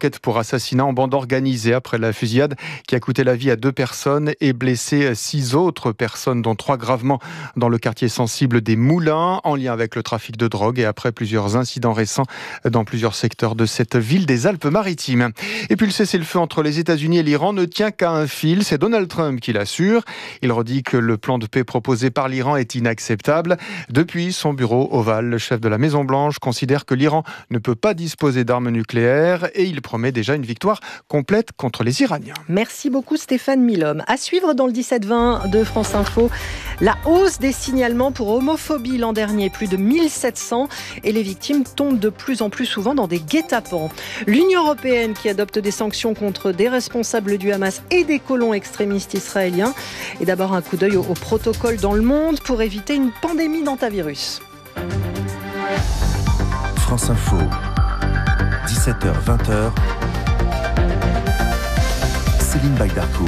enquête pour assassinat en bande organisée après la fusillade qui a coûté la vie à 2 personnes et blessé 6 autres personnes, dont 3 gravement dans le quartier sensible des Moulins, en lien avec le trafic de drogue et après plusieurs incidents récents dans plusieurs secteurs de cette ville des Alpes-Maritimes. Et puis le cessez-le-feu entre les États-Unis et l'Iran ne tient qu'à un fil, c'est Donald Trump qui l'assure. Il redit que le plan de paix proposé par l'Iran est inacceptable. Depuis son bureau ovale, le chef de la Maison-Blanche considère que l'Iran ne peut pas disposer d'armes nucléaires et il promet déjà une victoire complète contre les Iraniens. Merci beaucoup Stéphane Milhomme. À suivre dans le 17-20 de France Info, la hausse des signalements pour homophobie l'an dernier, plus de 1700, et les victimes tombent de plus en plus souvent dans des guet-apens. L'Union européenne qui adopte des sanctions contre des responsables du Hamas et des colons extrémistes israéliens. Et d'abord un coup d'œil au protocole dans le monde pour éviter une pandémie d'hantavirus. France Info, 17h-20h, Céline Baydarcourt.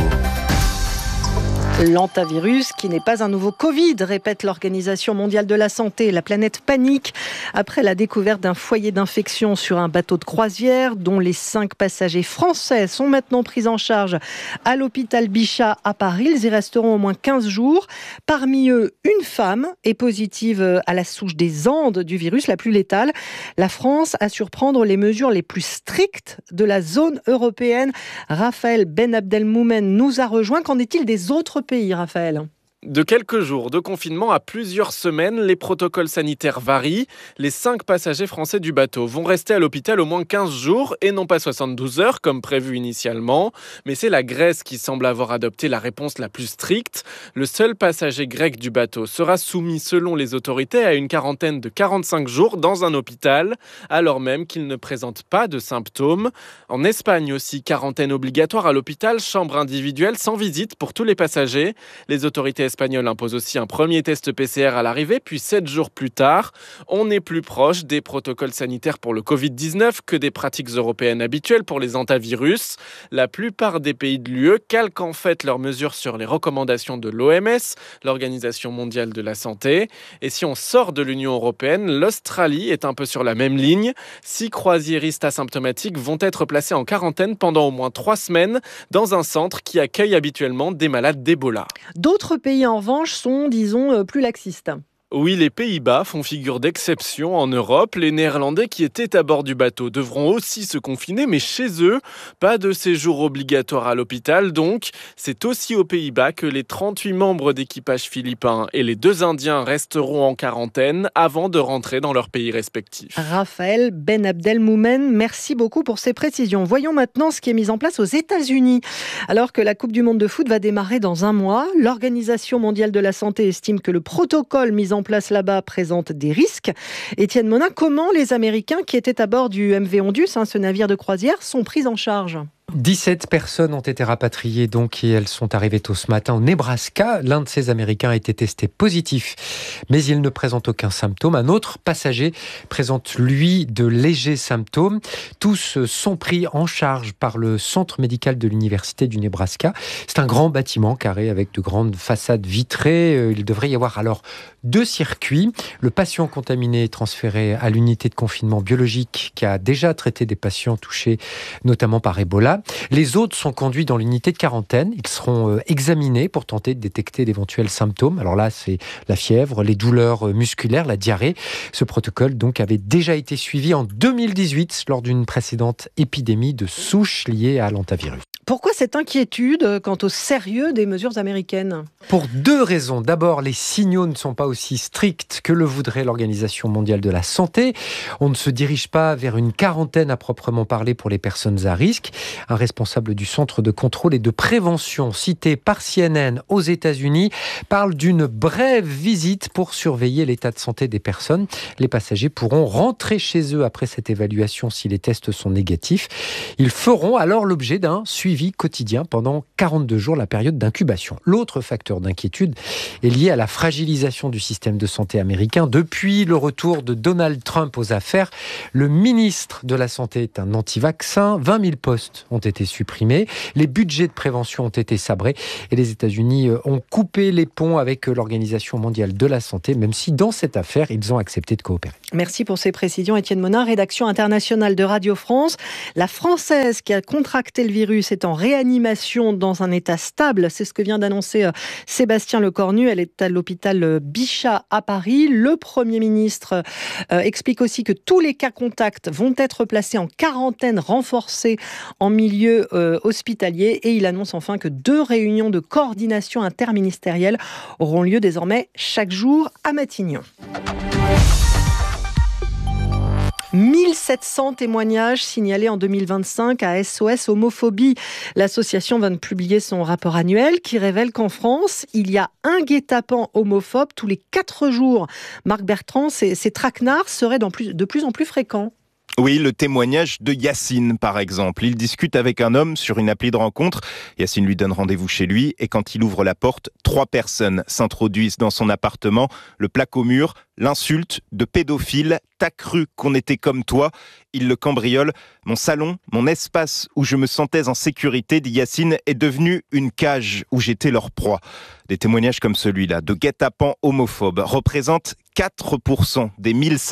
L'hantavirus, qui n'est pas un nouveau Covid, répète l'Organisation mondiale de la santé. La planète panique après la découverte d'un foyer d'infection sur un bateau de croisière dont les 5 passagers français sont maintenant pris en charge à l'hôpital Bichat à Paris. Ils y resteront au moins 15 jours. Parmi eux, une femme est positive à la souche des Andes du virus, la plus létale. La France a su prendre les mesures les plus strictes de la zone européenne. Raphaël Ben Abdelmoumen nous a rejoint. Qu'en est-il des autres pays, Raphaël ? De quelques jours de confinement à plusieurs semaines, les protocoles sanitaires varient. Les 5 passagers français du bateau vont rester à l'hôpital au moins 15 jours et non pas 72 heures comme prévu initialement. Mais c'est la Grèce qui semble avoir adopté la réponse la plus stricte. Le seul passager grec du bateau sera soumis selon les autorités à une quarantaine de 45 jours dans un hôpital, alors même qu'il ne présente pas de symptômes. En Espagne aussi, quarantaine obligatoire à l'hôpital, chambre individuelle sans visite pour tous les passagers. Les autorités espagnoles imposent aussi un premier test PCR à l'arrivée, puis 7 jours plus tard. On est plus proche des protocoles sanitaires pour le Covid-19 que des pratiques européennes habituelles pour les hantavirus. La plupart des pays de l'UE calquent en fait leurs mesures sur les recommandations de l'OMS, l'Organisation mondiale de la santé. Et si on sort de l'Union européenne, l'Australie est un peu sur la même ligne. 6 croisiéristes asymptomatiques vont être placés en quarantaine pendant au moins 3 semaines dans un centre qui accueille habituellement des malades d'Ebola. D'autres pays, en revanche, sont, disons, plus laxistes. Oui, les Pays-Bas font figure d'exception en Europe. Les Néerlandais qui étaient à bord du bateau devront aussi se confiner, mais chez eux, pas de séjour obligatoire à l'hôpital. Donc, c'est aussi aux Pays-Bas que les 38 membres d'équipage philippins et les 2 Indiens resteront en quarantaine avant de rentrer dans leurs pays respectifs. Raphaël Ben Abdelmoumen, merci beaucoup pour ces précisions. Voyons maintenant ce qui est mis en place aux États-Unis. Alors que la Coupe du Monde de foot va démarrer dans un mois, l'Organisation mondiale de la santé estime que le protocole mis en place là-bas présente des risques. Étienne Monin, comment les Américains qui étaient à bord du MV Ondius, ce navire de croisière, sont pris en charge ? 17 personnes ont été rapatriées donc et elles sont arrivées tôt ce matin au Nebraska. L'un de ces Américains a été testé positif, mais il ne présente aucun symptôme. Un autre passager présente, lui, de légers symptômes. Tous sont pris en charge par le centre médical de l'Université du Nebraska. C'est un grand bâtiment carré avec de grandes façades vitrées. Il devrait y avoir alors 2 circuits. Le patient contaminé est transféré à l'unité de confinement biologique qui a déjà traité des patients touchés notamment par Ebola. Les autres sont conduits dans l'unité de quarantaine. Ils seront examinés pour tenter de détecter d'éventuels symptômes. Alors là, c'est la fièvre, les douleurs musculaires, la diarrhée. Ce protocole donc avait déjà été suivi en 2018 lors d'une précédente épidémie de souche liée à l'hantavirus. Pourquoi cette inquiétude quant au sérieux des mesures américaines ? Pour 2 raisons. D'abord, les signaux ne sont pas aussi stricts que le voudrait l'Organisation mondiale de la santé. On ne se dirige pas vers une quarantaine à proprement parler pour les personnes à risque. Un responsable du Centre de contrôle et de prévention cité par CNN aux États-Unis parle d'une brève visite pour surveiller l'état de santé des personnes. Les passagers pourront rentrer chez eux après cette évaluation si les tests sont négatifs. Ils feront alors l'objet d'un suivi quotidien pendant 42 jours, la période d'incubation. L'autre facteur d'inquiétude est lié à la fragilisation du système de santé américain. Depuis le retour de Donald Trump aux affaires, le ministre de la Santé est un anti-vaccin. 20 000 postes ont été supprimés. Les budgets de prévention ont été sabrés et les États-Unis ont coupé les ponts avec l'Organisation mondiale de la santé, même si dans cette affaire, ils ont accepté de coopérer. Merci pour ces précisions, Étienne Monin, rédaction internationale de Radio France. La Française qui a contracté le virus est en réanimation dans un état stable. C'est ce que vient d'annoncer Sébastien Lecornu. Elle est à l'hôpital Bichat à Paris. Le Premier ministre explique aussi que tous les cas contacts vont être placés en quarantaine renforcée en milieu hospitalier. Et il annonce enfin que 2 réunions de coordination interministérielle auront lieu désormais chaque jour à Matignon. 1700 témoignages signalés en 2025 à SOS Homophobie. L'association vient de publier son rapport annuel qui révèle qu'en France, il y a un guet-apens homophobe tous les 4 jours. Marc Bertrand, ces traquenards seraient de plus en plus fréquents. Oui, le témoignage de Yacine, par exemple. Il discute avec un homme sur une appli de rencontre. Yacine lui donne rendez-vous chez lui et quand il ouvre la porte, 3 personnes s'introduisent dans son appartement, le plaquent au mur, l'insulte de pédophile. T'as cru qu'on était comme toi. Il le cambriole. Mon salon, mon espace où je me sentais en sécurité, dit Yacine, est devenu une cage où j'étais leur proie. Des témoignages comme celui-là, de guet-apens homophobes, représentent 4% des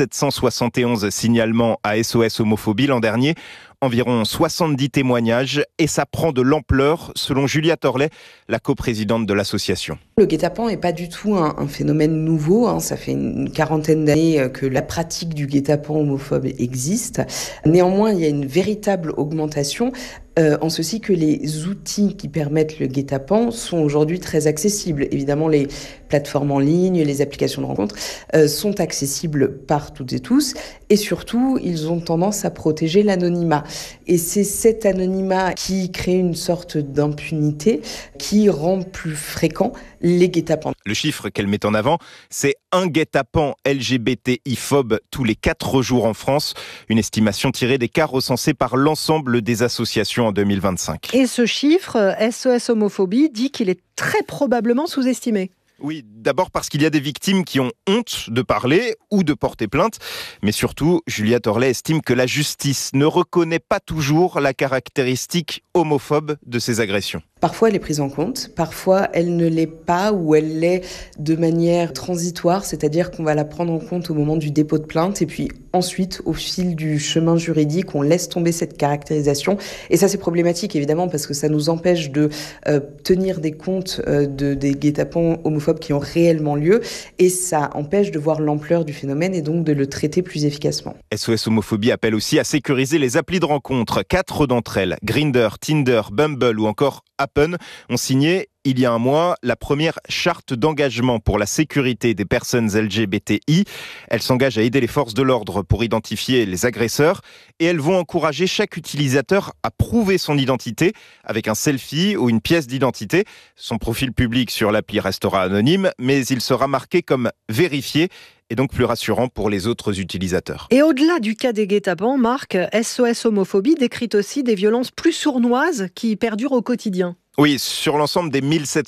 1771 signalements à SOS Homophobie l'an dernier. Environ 70 témoignages et ça prend de l'ampleur, selon Julia Torlet, la coprésidente de l'association. Le guet-apens n'est pas du tout un phénomène nouveau. Ça fait une quarantaine d'années que la pratique du guet-apens homophobe existe. Néanmoins, il y a une véritable augmentation. En ceci que les outils qui permettent le guet-apens sont aujourd'hui très accessibles. Évidemment, les plateformes en ligne, les applications de rencontres sont accessibles par toutes et tous. Et surtout, ils ont tendance à protéger l'anonymat. Et c'est cet anonymat qui crée une sorte d'impunité qui rend plus fréquent les guet-apens. Le chiffre qu'elle met en avant, c'est un guet-apens LGBTI-phobe tous les 4 jours en France. Une estimation tirée des cas recensés par l'ensemble des associations en 2025. Et ce chiffre, SOS Homophobie, dit qu'il est très probablement sous-estimé. Oui, d'abord parce qu'il y a des victimes qui ont honte de parler ou de porter plainte. Mais surtout, Julia Torlet estime que la justice ne reconnaît pas toujours la caractéristique homophobe de ces agressions. Parfois, elle est prise en compte, parfois, elle ne l'est pas ou elle l'est de manière transitoire, c'est-à-dire qu'on va la prendre en compte au moment du dépôt de plainte et puis ensuite, au fil du chemin juridique, on laisse tomber cette caractérisation. Et ça, c'est problématique, évidemment, parce que ça nous empêche de tenir des comptes des guet-apens homophobes qui ont réellement lieu et ça empêche de voir l'ampleur du phénomène et donc de le traiter plus efficacement. SOS Homophobie appelle aussi à sécuriser les applis de rencontre. 4 d'entre elles, Grindr, Tinder, Bumble ou encore Happen, ont signé il y a un mois la première charte d'engagement pour la sécurité des personnes LGBTI. Elles s'engagent à aider les forces de l'ordre pour identifier les agresseurs et elles vont encourager chaque utilisateur à prouver son identité avec un selfie ou une pièce d'identité. Son profil public sur l'appli restera anonyme, mais il sera marqué comme vérifié et donc plus rassurant pour les autres utilisateurs. Et au-delà du cas des guet-apens, Marc, SOS Homophobie décrit aussi des violences plus sournoises qui perdurent au quotidien. Oui, sur l'ensemble des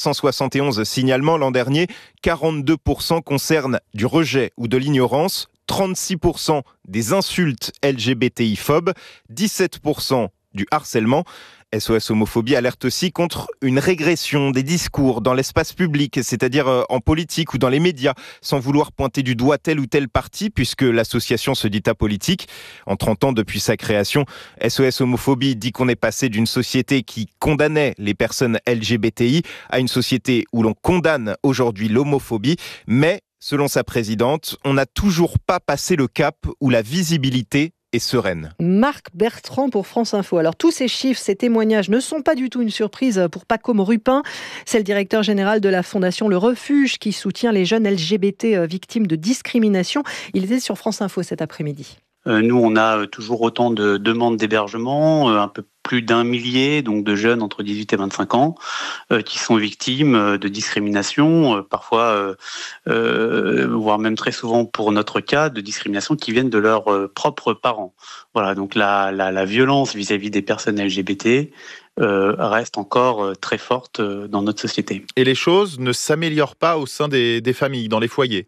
1771 signalements l'an dernier, 42% concernent du rejet ou de l'ignorance, 36% des insultes LGBTI-phobes, 17% du harcèlement. SOS Homophobie alerte aussi contre une régression des discours dans l'espace public, c'est-à-dire en politique ou dans les médias, sans vouloir pointer du doigt tel ou tel parti, puisque l'association se dit apolitique. En 30 ans depuis sa création, SOS Homophobie dit qu'on est passé d'une société qui condamnait les personnes LGBTI à une société où l'on condamne aujourd'hui l'homophobie, mais selon sa présidente, on n'a toujours pas passé le cap où la visibilité est sereine. Marc Bertrand pour France Info. Alors tous ces chiffres, ces témoignages ne sont pas du tout une surprise pour Pacôme Rupin. C'est le directeur général de la fondation Le Refuge qui soutient les jeunes LGBT victimes de discrimination. Il était sur France Info cet après-midi. Nous, on a toujours autant de demandes d'hébergement, un peu plus d'1 millier, donc de jeunes entre 18 et 25 ans, qui sont victimes de discrimination, parfois, voire même très souvent pour notre cas, de discrimination qui viennent de leurs propres parents. Voilà, donc la violence vis-à-vis des personnes LGBT reste encore très forte dans notre société. Et les choses ne s'améliorent pas au sein des familles, dans les foyers?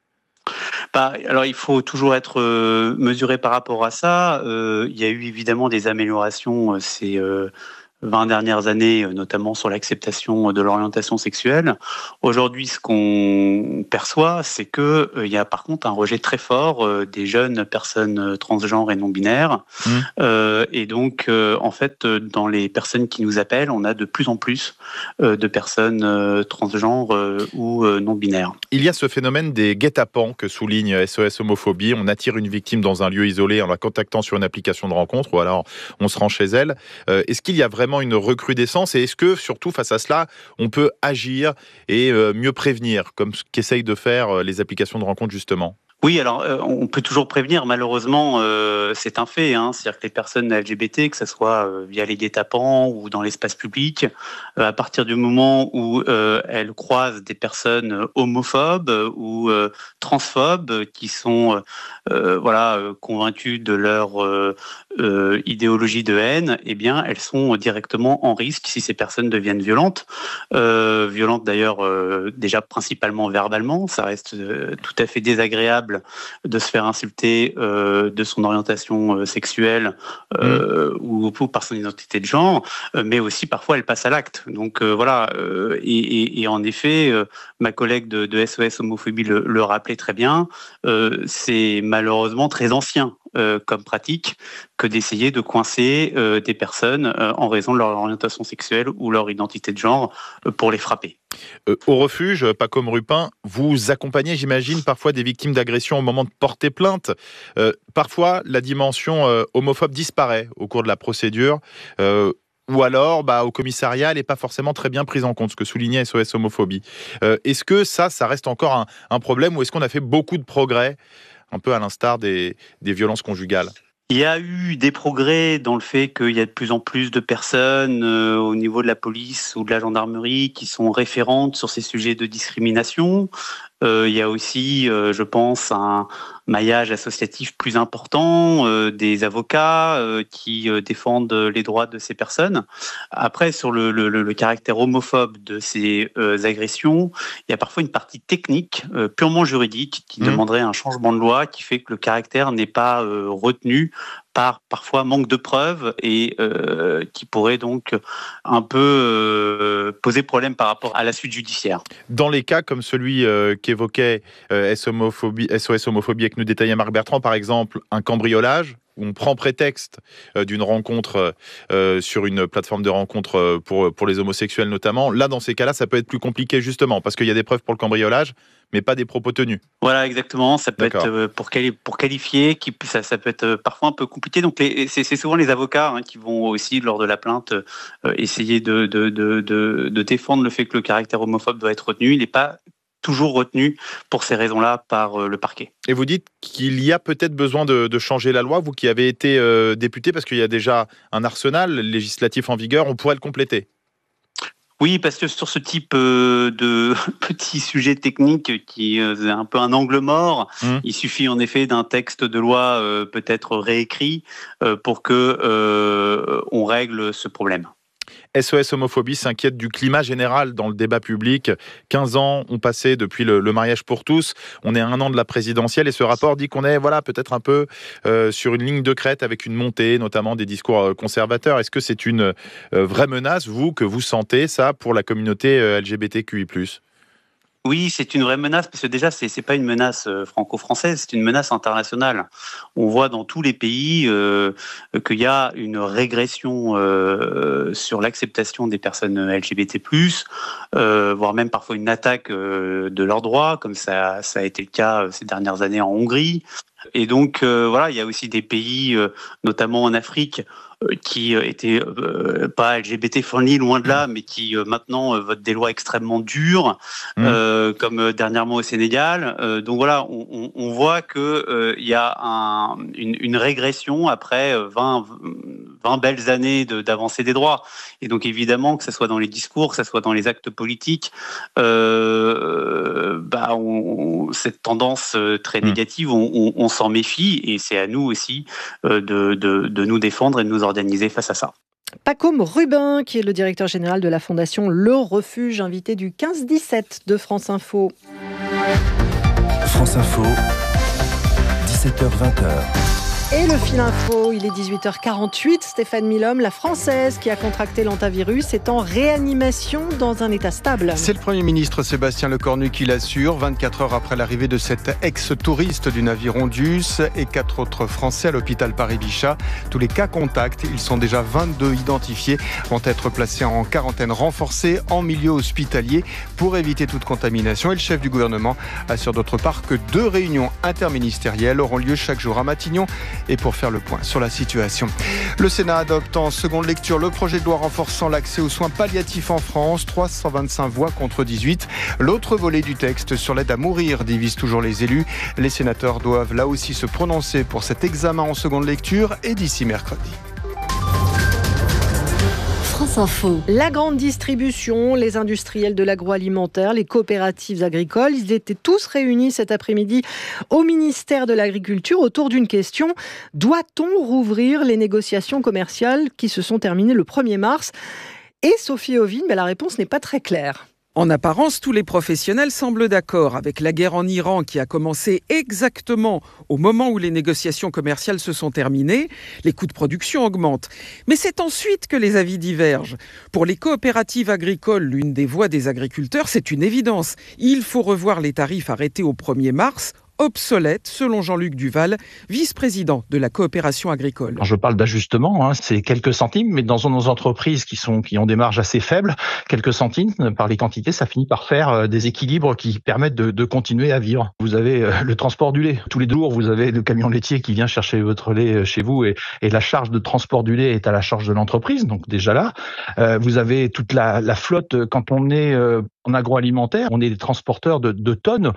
Alors il faut toujours être mesuré par rapport à ça. Il y a eu évidemment des améliorations ces 20 dernières années, notamment sur l'acceptation de l'orientation sexuelle. Aujourd'hui, ce qu'on perçoit, c'est que il y a par contre un rejet très fort des jeunes personnes transgenres et non-binaires. Et donc, en fait, dans les personnes qui nous appellent, on a de plus en plus de personnes transgenres ou non-binaires. Il y a ce phénomène des guet-apens que souligne SOS Homophobie. On attire une victime dans un lieu isolé en la contactant sur une application de rencontre, ou alors on se rend chez elle. Est-ce qu'il y a vraiment une recrudescence, et est-ce que, surtout face à cela, on peut agir et mieux prévenir, comme ce qu'essayent de faire les applications de rencontre justement ? Oui, alors on peut toujours prévenir. Malheureusement, c'est un fait. C'est-à-dire que les personnes LGBT, que ce soit via les guet-apens ou dans l'espace public, à partir du moment où elles croisent des personnes homophobes ou transphobes qui sont convaincues de leur idéologie de haine, eh bien, elles sont directement en risque si ces personnes deviennent violentes. Violentes d'ailleurs déjà principalement verbalement. Ça reste tout à fait désagréable de se faire insulter de son orientation sexuelle ou par son identité de genre, mais aussi parfois elle passe à l'acte. Donc et en effet, ma collègue de SOS Homophobie le rappelait très bien, c'est malheureusement très ancien comme pratique que d'essayer de coincer des personnes en raison de leur orientation sexuelle ou leur identité de genre pour les frapper. Au refuge, Pacôme Rupin, vous accompagnez, j'imagine, parfois des victimes d'agression au moment de porter plainte. Parfois, la dimension homophobe disparaît au cours de la procédure. Ou alors, au commissariat, elle n'est pas forcément très bien prise en compte, ce que soulignait SOS Homophobie. Est-ce que ça reste encore un problème, ou est-ce qu'on a fait beaucoup de progrès, un peu à l'instar des violences conjugales ? Il y a eu des progrès dans le fait qu'il y a de plus en plus de personnes au niveau de la police ou de la gendarmerie qui sont référentes sur ces sujets de discrimination. Il y a aussi, je pense, un maillage associatif plus important, des avocats qui défendent les droits de ces personnes. Après, sur le caractère homophobe de ces agressions, il y a parfois une partie technique, purement juridique, qui demanderait un changement de loi qui fait que le caractère n'est pas retenu par parfois manque de preuves et qui pourrait donc un peu poser problème par rapport à la suite judiciaire. Dans les cas comme celui qu'évoquait SOS Homophobie et que nous détaillait Marc Bertrand, par exemple, un cambriolage, où on prend prétexte d'une rencontre sur une plateforme de rencontre pour les homosexuels notamment. Là, dans ces cas-là, ça peut être plus compliqué justement, parce qu'il y a des preuves pour le cambriolage, mais pas des propos tenus. Voilà, exactement. Ça peut être pour qualifier, ça peut être parfois un peu compliqué. Donc c'est souvent les avocats qui vont aussi, lors de la plainte, essayer de défendre le fait que le caractère homophobe doit être retenu. Il n'est pas toujours retenu pour ces raisons-là par le parquet. Et vous dites qu'il y a peut-être besoin de changer la loi, vous qui avez été député, parce qu'il y a déjà un arsenal législatif en vigueur, on pourrait le compléter. Oui, parce que sur ce type de petits sujets techniques qui est un peu un angle mort, il suffit en effet d'un texte de loi peut-être réécrit pour que on règle ce problème. SOS Homophobie s'inquiète du climat général dans le débat public. 15 ans ont passé depuis le mariage pour tous. On est à 1 an de la présidentielle et ce rapport dit qu'on est peut-être un peu sur une ligne de crête avec une montée, notamment des discours conservateurs. Est-ce que c'est une vraie menace, que vous sentez ça pour la communauté LGBTQI+? Oui, c'est une vraie menace, parce que déjà, c'est pas une menace franco-française, c'est une menace internationale. On voit dans tous les pays qu'il y a une régression sur l'acceptation des personnes LGBT+, voire même parfois une attaque de leurs droits, comme ça a été le cas ces dernières années en Hongrie. Et donc, il y a aussi des pays, notamment en Afrique, qui étaient pas LGBT friendly, loin de là, mais qui maintenant votent des lois extrêmement dures, comme dernièrement au Sénégal. Donc voilà, on voit que il y a une régression après 20 belles années d'avancée des droits. Et donc évidemment, que ce soit dans les discours, que ce soit dans les actes politiques, cette tendance très négative, on s'en méfie, et c'est à nous aussi de nous défendre et de nous organiser face à ça. Pacôme Rupin, qui est le directeur général de la fondation Le Refuge, invité du 15-17 de France Info. France Info, 17h-20h. Et le fil info, il est 18h48. Stéphane Milhomme, la Française qui a contracté l'hantavirus, est en réanimation dans un état stable. C'est le Premier ministre Sébastien Lecornu qui l'assure, 24 heures après l'arrivée de cet ex-touriste du navire Ondius et 4 autres Français à l'hôpital Paris-Bichat. Tous les cas contacts, ils sont déjà 22 identifiés, vont être placés en quarantaine renforcée en milieu hospitalier pour éviter toute contamination. Et le chef du gouvernement assure d'autre part que 2 réunions interministérielles auront lieu chaque jour à Matignon et pour faire le point sur la situation. Le Sénat adopte en seconde lecture le projet de loi renforçant l'accès aux soins palliatifs en France, 325 voix contre 18. L'autre volet du texte sur l'aide à mourir divise toujours les élus. Les sénateurs doivent là aussi se prononcer pour cet examen en seconde lecture et d'ici mercredi. France Info. La grande distribution, les industriels de l'agroalimentaire, les coopératives agricoles, ils étaient tous réunis cet après-midi au ministère de l'Agriculture autour d'une question. Doit-on rouvrir les négociations commerciales qui se sont terminées le 1er mars ? Et Sophie Ovine, la réponse n'est pas très claire. En apparence, tous les professionnels semblent d'accord avec la guerre en Iran qui a commencé exactement au moment où les négociations commerciales se sont terminées. Les coûts de production augmentent. Mais c'est ensuite que les avis divergent. Pour les coopératives agricoles, l'une des voix des agriculteurs, c'est une évidence. Il faut revoir les tarifs arrêtés au 1er mars, obsolète, selon Jean-Luc Duval, vice-président de la coopération agricole. Quand je parle d'ajustement, c'est quelques centimes, mais dans nos entreprises qui ont des marges assez faibles, quelques centimes par les quantités, ça finit par faire des équilibres qui permettent de continuer à vivre. Vous avez le transport du lait. Tous les jours, vous avez le camion laitier qui vient chercher votre lait chez vous et la charge de transport du lait est à la charge de l'entreprise. Donc déjà là, vous avez toute la flotte. Quand on est en agroalimentaire, on est des transporteurs de tonnes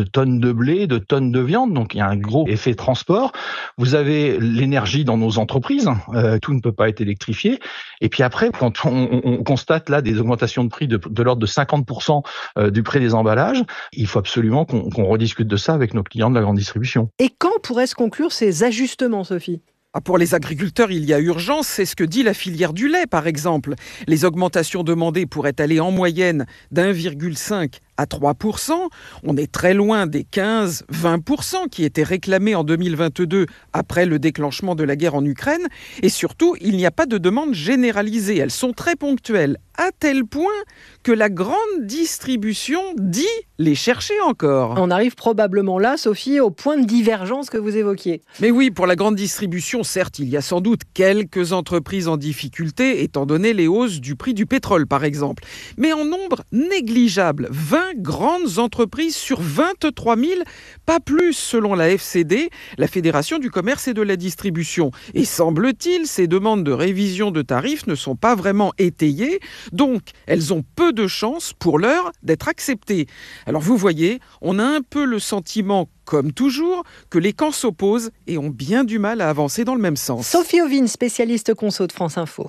de blé, de tonnes de viande, donc il y a un gros effet transport. Vous avez l'énergie dans nos entreprises, tout ne peut pas être électrifié. Et puis après, quand on constate là des augmentations de prix de l'ordre de 50% du prix des emballages, il faut absolument qu'on rediscute de ça avec nos clients de la grande distribution. Et quand pourrait se conclure ces ajustements, Sophie ? Pour les agriculteurs, il y a urgence, c'est ce que dit la filière du lait, par exemple. Les augmentations demandées pourraient aller en moyenne d'1,5 à 3%. On est très loin des 15-20% qui étaient réclamés en 2022 après le déclenchement de la guerre en Ukraine. Et surtout, il n'y a pas de demande généralisée. Elles sont très ponctuelles, à tel point que la grande distribution dit les chercher encore. On arrive probablement là, Sophie, au point de divergence que vous évoquiez. Mais oui, pour la grande distribution, certes, il y a sans doute quelques entreprises en difficulté, étant donné les hausses du prix du pétrole, par exemple. Mais en nombre négligeable, 20 grandes entreprises sur 23 000, pas plus selon la FCD, la Fédération du commerce et de la distribution. Et semble-t-il, ces demandes de révision de tarifs ne sont pas vraiment étayées, donc elles ont peu de chances pour l'heure d'être acceptées. Alors vous voyez, on a un peu le sentiment, comme toujours, que les camps s'opposent et ont bien du mal à avancer dans le même sens. Sophie Ovine, spécialiste conso de France Info.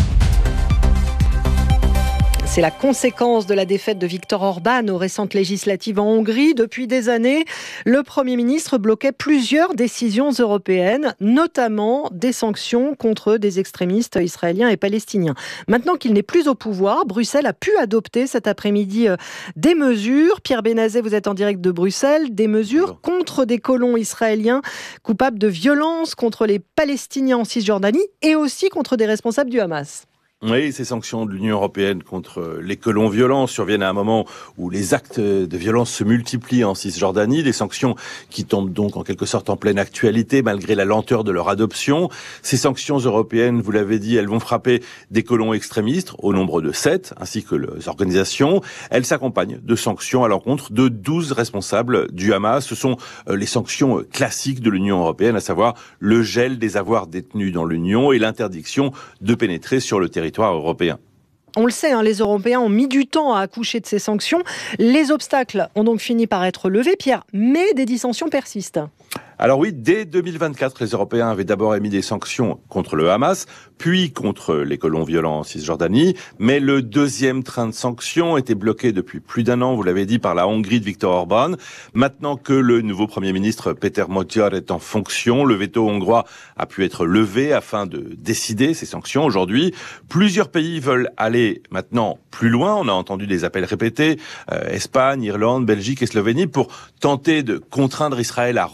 C'est la conséquence de la défaite de Viktor Orban aux récentes législatives en Hongrie. Depuis des années, le Premier ministre bloquait plusieurs décisions européennes, notamment des sanctions contre des extrémistes israéliens et palestiniens. Maintenant qu'il n'est plus au pouvoir, Bruxelles a pu adopter cet après-midi des mesures. Pierre Benazet, vous êtes en direct de Bruxelles. Des mesures contre des colons israéliens coupables de violences contre les Palestiniens en Cisjordanie et aussi contre des responsables du Hamas. Oui, ces sanctions de l'Union européenne contre les colons violents surviennent à un moment où les actes de violence se multiplient en Cisjordanie, des sanctions qui tombent donc en quelque sorte en pleine actualité malgré la lenteur de leur adoption. Ces sanctions européennes, vous l'avez dit, elles vont frapper des colons extrémistes au nombre de 7, ainsi que les organisations. Elles s'accompagnent de sanctions à l'encontre de 12 responsables du Hamas. Ce sont les sanctions classiques de l'Union européenne, à savoir le gel des avoirs détenus dans l'Union et l'interdiction de pénétrer sur le territoire européen. On le sait, les Européens ont mis du temps à accoucher de ces sanctions. Les obstacles ont donc fini par être levés, Pierre, mais des dissensions persistent. Alors oui, dès 2024, les Européens avaient d'abord émis des sanctions contre le Hamas, puis contre les colons violents en Cisjordanie. Mais le deuxième train de sanctions était bloqué depuis plus d'un an, vous l'avez dit, par la Hongrie de Viktor Orban. Maintenant que le nouveau Premier ministre Péter Magyar est en fonction, le veto hongrois a pu être levé afin de décider ces sanctions. Aujourd'hui, plusieurs pays veulent aller maintenant plus loin. On a entendu des appels répétés, Espagne, Irlande, Belgique et Slovénie, pour tenter de contraindre Israël à renoncer à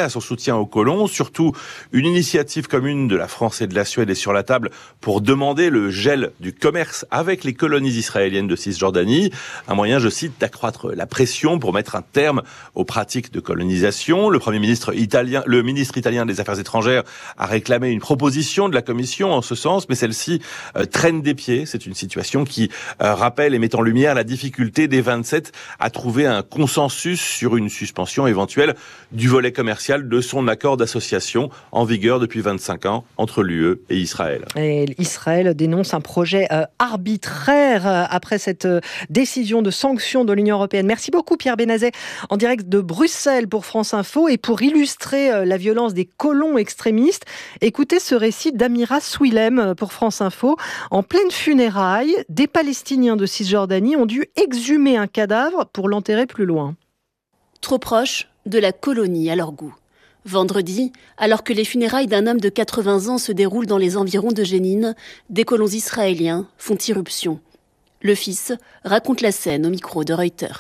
à son soutien aux colons. Surtout, une initiative commune de la France et de la Suède est sur la table pour demander le gel du commerce avec les colonies israéliennes de Cisjordanie. Un moyen, je cite, d'accroître la pression pour mettre un terme aux pratiques de colonisation. Le ministre italien des Affaires étrangères a réclamé une proposition de la Commission en ce sens, mais celle-ci traîne des pieds. C'est une situation qui rappelle et met en lumière la difficulté des 27 à trouver un consensus sur une suspension éventuelle du volet commercial de son accord d'association en vigueur depuis 25 ans entre l'UE et Israël. Et Israël dénonce un projet arbitraire après cette décision de sanction de l'Union européenne. Merci beaucoup Pierre Benazet, en direct de Bruxelles pour France Info. Et pour illustrer la violence des colons extrémistes, écoutez ce récit d'Amira Swilem pour France Info. En pleine funérailles, des Palestiniens de Cisjordanie ont dû exhumer un cadavre pour l'enterrer plus loin. Trop proche de la colonie à leur goût. Vendredi, alors que les funérailles d'un homme de 80 ans se déroulent dans les environs de Jénine, des colons israéliens font irruption. Le fils raconte la scène au micro de Reuters.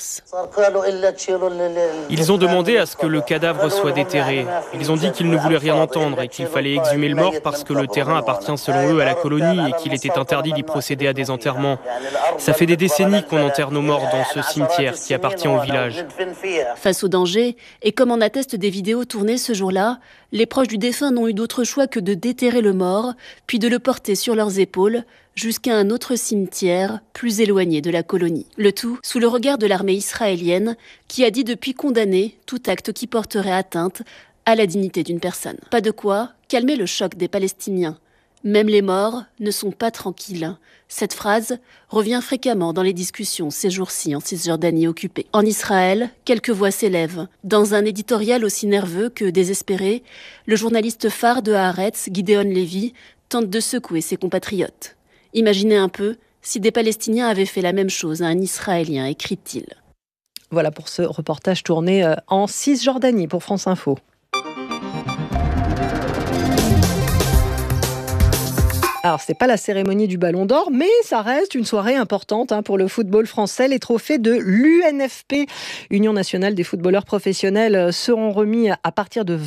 Ils ont demandé à ce que le cadavre soit déterré. Ils ont dit qu'ils ne voulaient rien entendre et qu'il fallait exhumer le mort parce que le terrain appartient selon eux à la colonie et qu'il était interdit d'y procéder à des enterrements. Ça fait des décennies qu'on enterre nos morts dans ce cimetière qui appartient au village. Face au danger, et comme en attestent des vidéos tournées ce jour-là, les proches du défunt n'ont eu d'autre choix que de déterrer le mort, puis de le porter sur leurs épaules jusqu'à un autre cimetière plus éloigné de la colonie. Le tout sous le regard de l'armée israélienne qui a dit depuis condamner tout acte qui porterait atteinte à la dignité d'une personne. Pas de quoi calmer le choc des Palestiniens. Même les morts ne sont pas tranquilles. Cette phrase revient fréquemment dans les discussions ces jours-ci en Cisjordanie occupée. En Israël, quelques voix s'élèvent. Dans un éditorial aussi nerveux que désespéré, le journaliste phare de Haaretz, Gideon Levy, tente de secouer ses compatriotes. Imaginez un peu si des Palestiniens avaient fait la même chose à un Israélien, écrit-il. Voilà pour ce reportage tourné en Cisjordanie pour France Info. Alors, c'est pas la cérémonie du Ballon d'Or, mais ça reste une soirée importante pour le football français. Les trophées de l'UNFP, Union nationale des footballeurs professionnels, seront remis à partir de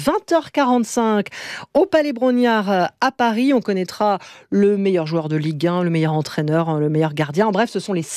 20h45 au Palais Brongniart à Paris. On connaîtra le meilleur joueur de Ligue 1, le meilleur entraîneur, le meilleur gardien. Bref, ce sont les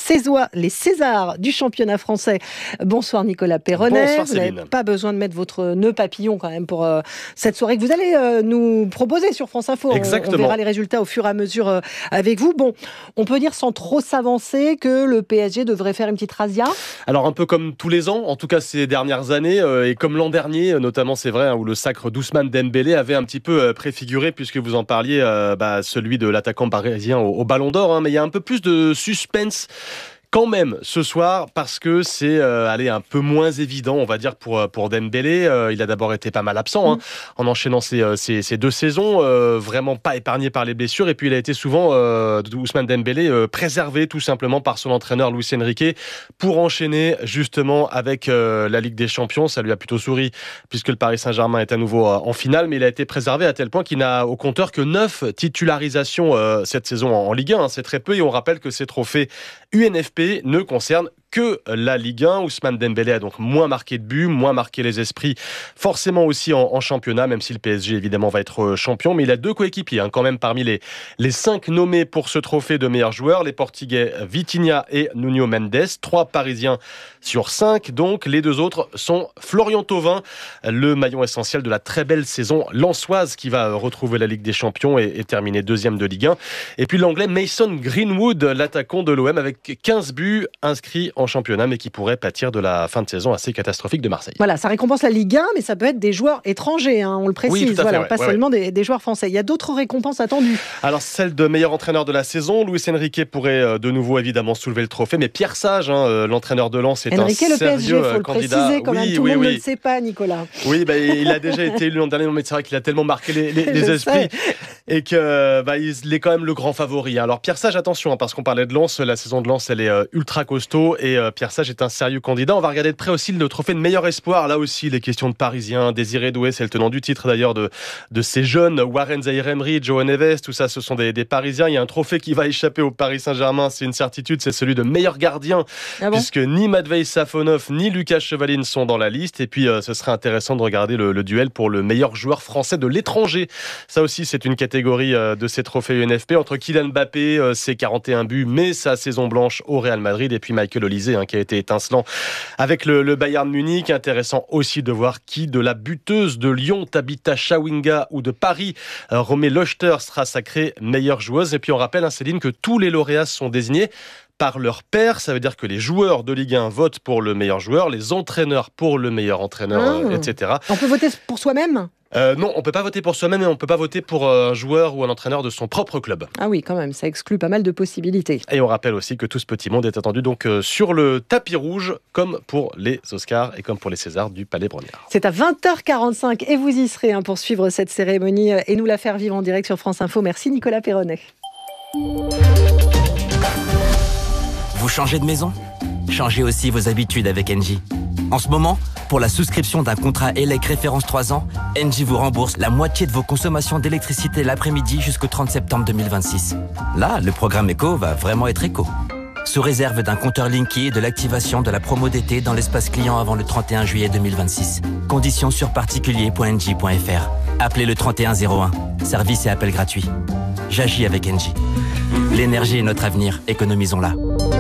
Césars du championnat français. Bonsoir Nicolas Perronnet. Bonsoir vous Céline. n'avez pas besoin de mettre votre nœud papillon quand même pour cette soirée que vous allez nous proposer sur France Info. Exactement. On verra les résultats au fur et à mesure avec vous. Bon, on peut dire sans trop s'avancer que le PSG devrait faire une petite razzia. Alors un peu comme tous les ans, en tout cas ces dernières années, et comme l'an dernier, notamment c'est vrai, où le sacre d'Ousmane Dembélé avait un petit peu préfiguré, puisque vous en parliez, celui de l'attaquant parisien au Ballon d'Or, mais il y a un peu plus de suspense quand même ce soir, parce que c'est un peu moins évident, on va dire, pour Dembélé. Il a d'abord été pas mal absent en enchaînant ces 2 saisons, vraiment pas épargné par les blessures, et puis il a été souvent, Ousmane Dembélé, préservé tout simplement par son entraîneur Luis Enrique pour enchaîner justement avec la Ligue des Champions. Ça lui a plutôt souri puisque le Paris Saint-Germain est à nouveau en finale, mais il a été préservé à tel point qu'il n'a au compteur que 9 titularisations cette saison en Ligue 1. C'est très peu, et on rappelle que ces trophées UNFP ne concerne que la Ligue 1. Ousmane Dembélé a donc moins marqué de buts, moins marqué les esprits, forcément aussi en championnat, même si le PSG évidemment va être champion, mais il a 2 coéquipiers quand même parmi les 5 nommés pour ce trophée de meilleur joueur, les Portugais Vitinha et Nuno Mendes, 3 Parisiens sur 5, donc les 2 autres sont Florian Thauvin, le maillon essentiel de la très belle saison lensoise qui va retrouver la Ligue des Champions et terminer 2e de Ligue 1, et puis l'anglais Mason Greenwood, l'attaquant de l'OM avec 15 buts inscrits en championnat, mais qui pourrait pâtir de la fin de saison assez catastrophique de Marseille. Voilà, ça récompense la Ligue 1, mais ça peut être des joueurs étrangers, on le précise. Oui, tout à fait, pas seulement des joueurs français. Il y a d'autres récompenses attendues. Alors, celle de meilleur entraîneur de la saison, Luis Enrique pourrait de nouveau évidemment soulever le trophée, mais Pierre Sage, l'entraîneur de Lens, est Enrique, un le sérieux PSG, faut le candidat. préciser quand même. Tout le monde ne le sait pas, Nicolas. Oui, il a déjà été élu l'an dernier, mais c'est vrai qu'il a tellement marqué les esprits et que il est quand même le grand favori. Alors Pierre Sage, attention, parce qu'on parlait de Lens, la saison de Lens, elle est ultra costaud, et Pierre Sage est un sérieux candidat. On va regarder de près aussi le trophée de meilleur espoir. Là aussi, les questions de Parisiens. Désiré Doué, c'est le tenant du titre d'ailleurs de ces jeunes. Warren Zaïre-Emery, Joe Neves, tout ça, ce sont des Parisiens. Il y a un trophée qui va échapper au Paris Saint-Germain, c'est une certitude, c'est celui de meilleur gardien, puisque ni Matvei Safonov ni Lucas Chevalier ne sont dans la liste. Et puis, ce serait intéressant de regarder le duel pour le meilleur joueur français de l'étranger. Ça aussi, c'est une catégorie de ces trophées UNFP entre Kylian Mbappé, ses 41 buts, mais sa saison blanche au Real Madrid, et puis Michael Olise, qui a été étincelant avec le Bayern Munich. Intéressant aussi de voir qui de la buteuse de Lyon, Tabitha Chawinga, ou de Paris, Romée Lochter, sera sacrée meilleure joueuse. Et puis on rappelle, Céline, que tous les lauréats sont désignés par leur père. Ça veut dire que les joueurs de Ligue 1 votent pour le meilleur joueur, les entraîneurs pour le meilleur entraîneur, etc. On peut voter pour soi-même ? Non, on peut pas voter pour soi-même et on peut pas voter pour un joueur ou un entraîneur de son propre club. Ah oui, quand même, ça exclut pas mal de possibilités. Et on rappelle aussi que tout ce petit monde est attendu donc sur le tapis rouge, comme pour les Oscars et comme pour les Césars du Palais Brongniart. C'est à 20h45 et vous y serez pour suivre cette cérémonie et nous la faire vivre en direct sur France Info. Merci Nicolas Perronnet. Vous changez de maison ? Changez aussi vos habitudes avec Engie. En ce moment, pour la souscription d'un contrat ELEC référence 3 ans, Engie vous rembourse la moitié de vos consommations d'électricité l'après-midi jusqu'au 30 septembre 2026. Là, le programme éco va vraiment être éco. Sous réserve d'un compteur Linky et de l'activation de la promo d'été dans l'espace client avant le 31 juillet 2026. Conditions sur particulier.engie.fr. Appelez le 3101. Service et appel gratuit. J'agis avec Engie. L'énergie est notre avenir, économisons-la.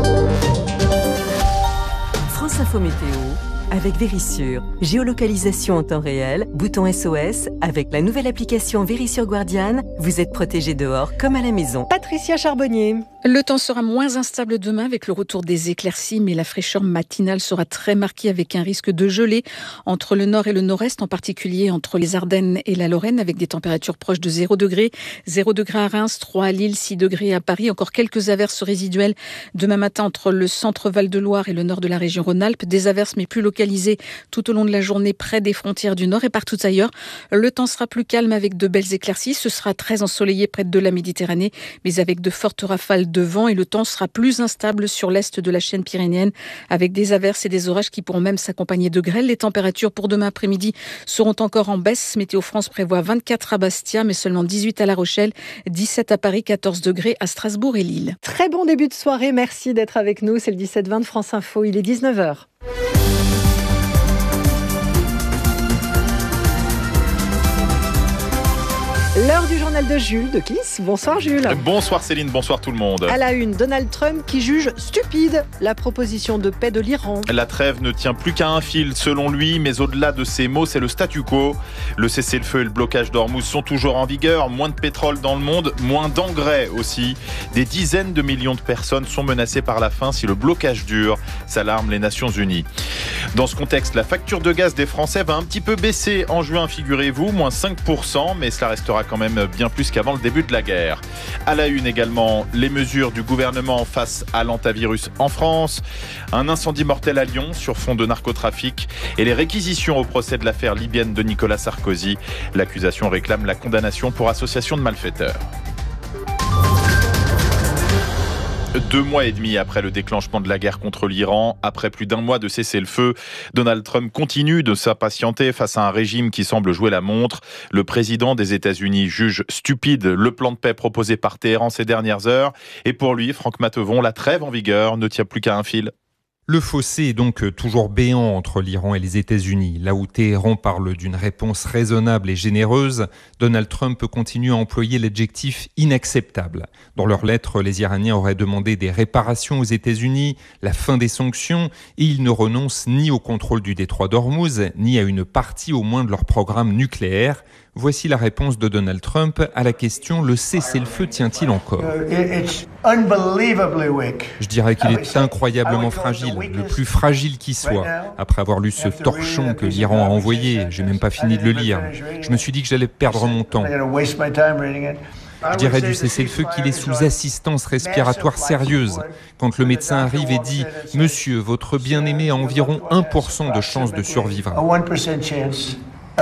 France Info Météo avec Vérissure. Géolocalisation en temps réel, bouton SOS. Avec la nouvelle application Vérissure Guardian, vous êtes protégé dehors comme à la maison. Patricia Charbonnier. Le temps sera moins instable demain avec le retour des éclaircies, mais la fraîcheur matinale sera très marquée avec un risque de gelée entre le nord et le nord-est, en particulier entre les Ardennes et la Lorraine, avec des températures proches de 0 degré. 0 degré à Reims, 3 à Lille, 6 degrés à Paris. Encore quelques averses résiduelles demain matin entre le centre Val-de-Loire et le nord de la région Rhône-Alpes. Des averses, mais plus localisées tout au long de la journée près des frontières du nord et partout ailleurs. Le temps sera plus calme avec de belles éclaircies. Ce sera très ensoleillé près de la Méditerranée, mais avec de fortes rafales de vent, et le temps sera plus instable sur l'est de la chaîne pyrénéenne avec des averses et des orages qui pourront même s'accompagner de grêle. Les températures pour demain après-midi seront encore en baisse. Météo France prévoit 24 à Bastia, mais seulement 18 à La Rochelle, 17 à Paris, 14 degrés à Strasbourg et Lille. Très bon début de soirée, merci d'être avec nous. C'est le 17-20 de France Info, il est 19h. L'heure du journal de Jules de Kiss. Bonsoir Jules. Bonsoir Céline, bonsoir tout le monde. À la une, Donald Trump qui juge stupide la proposition de paix de l'Iran. La trêve ne tient plus qu'à un fil selon lui, mais au-delà de ces mots, c'est le statu quo. Le cessez-le-feu et le blocage d'Ormuz sont toujours en vigueur. Moins de pétrole dans le monde, moins d'engrais aussi. Des dizaines de millions de personnes sont menacées par la faim si le blocage dure, s'alarment les Nations Unies. Dans ce contexte, la facture de gaz des Français va un petit peu baisser en juin, figurez-vous, moins 5%, mais cela restera quand même bien plus qu'avant le début de la guerre. À la une également, les mesures du gouvernement face à l'hantavirus en France, un incendie mortel à Lyon sur fond de narcotrafic et les réquisitions au procès de l'affaire libyenne de Nicolas Sarkozy. L'accusation réclame la condamnation pour association de malfaiteurs. 2 mois et demi après le déclenchement de la guerre contre l'Iran, après plus d'un mois de cessez-le-feu, Donald Trump continue de s'impatienter face à un régime qui semble jouer la montre. Le président des États-Unis juge stupide le plan de paix proposé par Téhéran ces dernières heures. Et pour lui, Franck Matevon, la trêve en vigueur ne tient plus qu'à un fil. Le fossé est donc toujours béant entre l'Iran et les États-Unis. Là où Téhéran parle d'une réponse raisonnable et généreuse, Donald Trump continue à employer l'adjectif inacceptable. Dans leur lettre, les Iraniens auraient demandé des réparations aux États-Unis, la fin des sanctions, et ils ne renoncent ni au contrôle du détroit d'Ormuz, ni à une partie au moins de leur programme nucléaire. Voici la réponse de Donald Trump à la question « Le cessez-le-feu tient-il encore ?» Je dirais qu'il est incroyablement fragile, le plus fragile qui soit. Après avoir lu ce torchon que l'Iran a envoyé, j'ai même pas fini de le lire. Je me suis dit que j'allais perdre mon temps. Je dirais du cessez-le-feu qu'il est sous assistance respiratoire sérieuse. Quand le médecin arrive et dit « Monsieur, votre bien-aimé a environ 1% de chance de survivre ».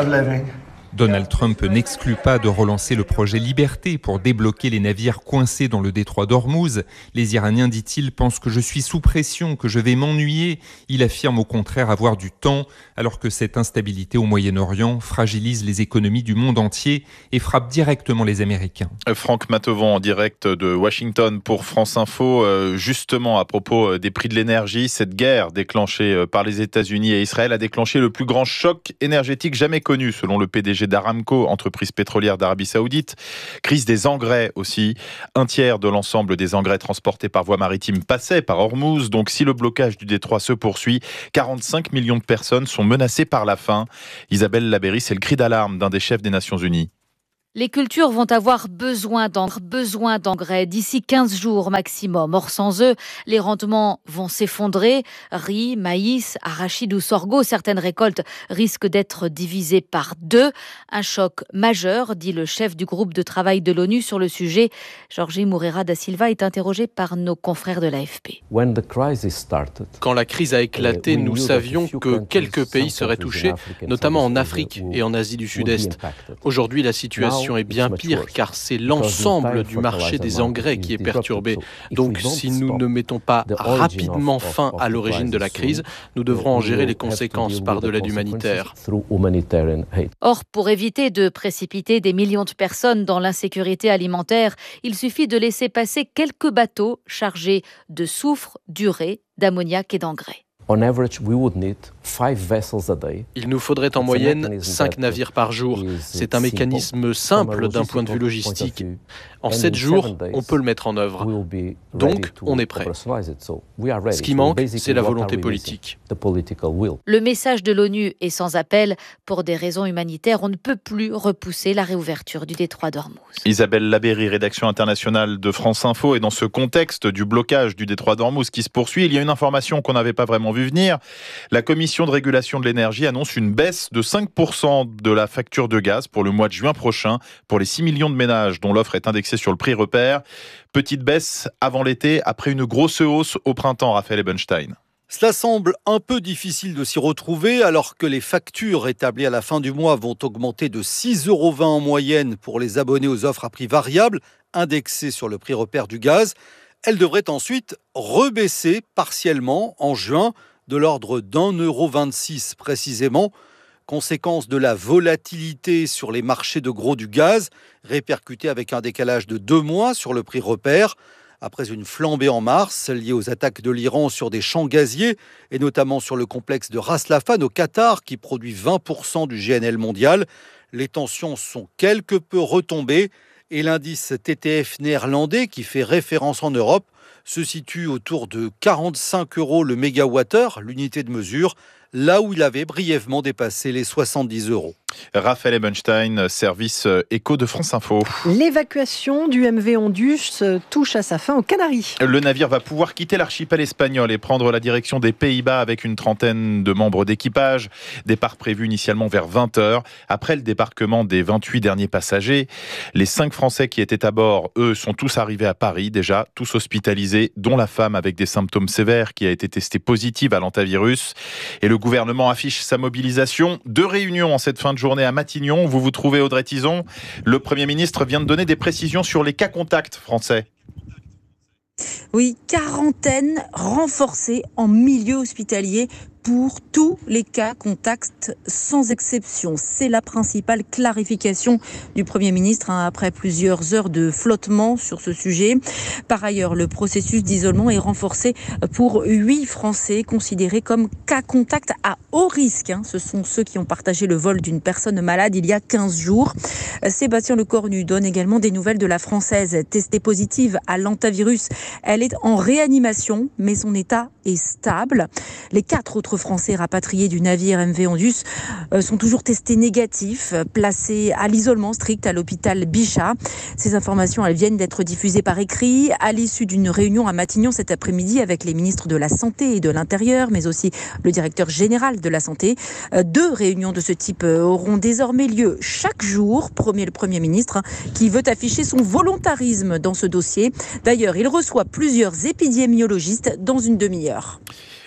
Donald Trump n'exclut pas de relancer le projet Liberté pour débloquer les navires coincés dans le détroit d'Ormuz. Les Iraniens, dit-il, pensent que je suis sous pression, que je vais m'ennuyer. Il affirme au contraire avoir du temps, alors que cette instabilité au Moyen-Orient fragilise les économies du monde entier et frappe directement les Américains. Franck Matevon en direct de Washington pour France Info. Justement, à propos des prix de l'énergie, cette guerre déclenchée par les États-Unis et Israël a déclenché le plus grand choc énergétique jamais connu, selon le PDG d'Aramco, entreprise pétrolière d'Arabie Saoudite. Crise des engrais aussi. Un tiers de l'ensemble des engrais transportés par voie maritime passait par Ormuz. Donc si le blocage du détroit se poursuit, 45 millions de personnes sont menacées par la faim. Isabelle Labeyrie, c'est le cri d'alarme d'un des chefs des Nations Unies. Les cultures vont avoir besoin d'engrais d'ici 15 jours maximum. Or, sans eux, les rendements vont s'effondrer. Riz, maïs, arachide ou sorgho, certaines récoltes risquent d'être divisées par 2. Un choc majeur, dit le chef du groupe de travail de l'ONU sur le sujet. Jorge Moreira da Silva est interrogé par nos confrères de l'AFP. Quand la crise a éclaté, nous savions que quelques pays seraient touchés, notamment en Afrique et en Asie du Sud-Est. Aujourd'hui, la situation est bien pire car c'est l'ensemble du marché des engrais qui est perturbé. Donc si nous ne mettons pas rapidement fin à l'origine de la crise, nous devrons en gérer les conséquences par de l'aide humanitaire. Or, pour éviter de précipiter des millions de personnes dans l'insécurité alimentaire, il suffit de laisser passer quelques bateaux chargés de soufre, d'urée, d'ammoniac et d'engrais. Il nous faudrait en moyenne 5 navires par jour. C'est un mécanisme simple d'un point de vue logistique. En 7 jours, on peut le mettre en œuvre. Donc, on est prêt. Ce qui manque, c'est la volonté politique. Le message de l'ONU est sans appel. Pour des raisons humanitaires, on ne peut plus repousser la réouverture du détroit d'Ormuz. Isabelle Labeyrie, rédaction internationale de France Info. Et dans ce contexte du blocage du détroit d'Ormuz qui se poursuit, il y a une information qu'on n'avait pas vraiment vu venir. La Commission de régulation de l'énergie annonce une baisse de 5% de la facture de gaz pour le mois de juin prochain pour les 6 millions de ménages dont l'offre est indexée sur le prix repère. Petite baisse avant l'été après une grosse hausse au printemps, Raphaël Ebenstein. Cela semble un peu difficile de s'y retrouver alors que les factures établies à la fin du mois vont augmenter de 6,20 € en moyenne pour les abonnés aux offres à prix variable indexées sur le prix repère du gaz. Elles devraient ensuite rebaisser partiellement en juin de l'ordre d'1,26 € précisément. Conséquence de la volatilité sur les marchés de gros du gaz, répercutée avec un décalage de 2 mois sur le prix repère. Après une flambée en mars liée aux attaques de l'Iran sur des champs gaziers et notamment sur le complexe de Ras Laffan au Qatar qui produit 20% du GNL mondial, les tensions sont quelque peu retombées et l'indice TTF néerlandais qui fait référence en Europe se situe autour de 45 € le mégawattheure, l'unité de mesure, là où il avait brièvement dépassé les 70 €. Raphaël Ebenstein, service éco de France Info. L'évacuation du MV Ondus touche à sa fin aux Canaries. Le navire va pouvoir quitter l'archipel espagnol et prendre la direction des Pays-Bas avec une trentaine de membres d'équipage. Départ prévu initialement vers 20 h. Après le débarquement des 28 derniers passagers, les 5 Français qui étaient à bord, eux, sont tous arrivés à Paris déjà, tous hospitalisés, dont la femme avec des symptômes sévères qui a été testée positive à l'hantavirus. Et le gouvernement affiche sa mobilisation. 2 réunions en cette fin de journée à Matignon. Vous vous trouvez, Audrey Tizon. Le Premier ministre vient de donner des précisions sur les cas contacts français. Oui, quarantaine renforcée en milieu hospitalier pour tous les cas contacts sans exception. C'est la principale clarification du Premier ministre après plusieurs heures de flottement sur ce sujet. Par ailleurs, le processus d'isolement est renforcé pour 8 Français considérés comme cas contacts à haut risque. Ce sont ceux qui ont partagé le vol d'une personne malade il y a 15 jours. Sébastien Lecornu donne également des nouvelles de la Française testée positive à l'hantavirus. Elle est en réanimation, mais son état est stable. Les 4 autres Français rapatriés du navire MV Ondus sont toujours testés négatifs, placés à l'isolement strict à l'hôpital Bichat. Ces informations, elles viennent d'être diffusées par écrit à l'issue d'une réunion à Matignon cet après-midi avec les ministres de la Santé et de l'Intérieur, mais aussi le directeur général de la Santé. 2 réunions de ce type auront désormais lieu chaque jour, promet le Premier ministre, qui veut afficher son volontarisme dans ce dossier. D'ailleurs, il reçoit plusieurs épidémiologistes dans une demi-heure.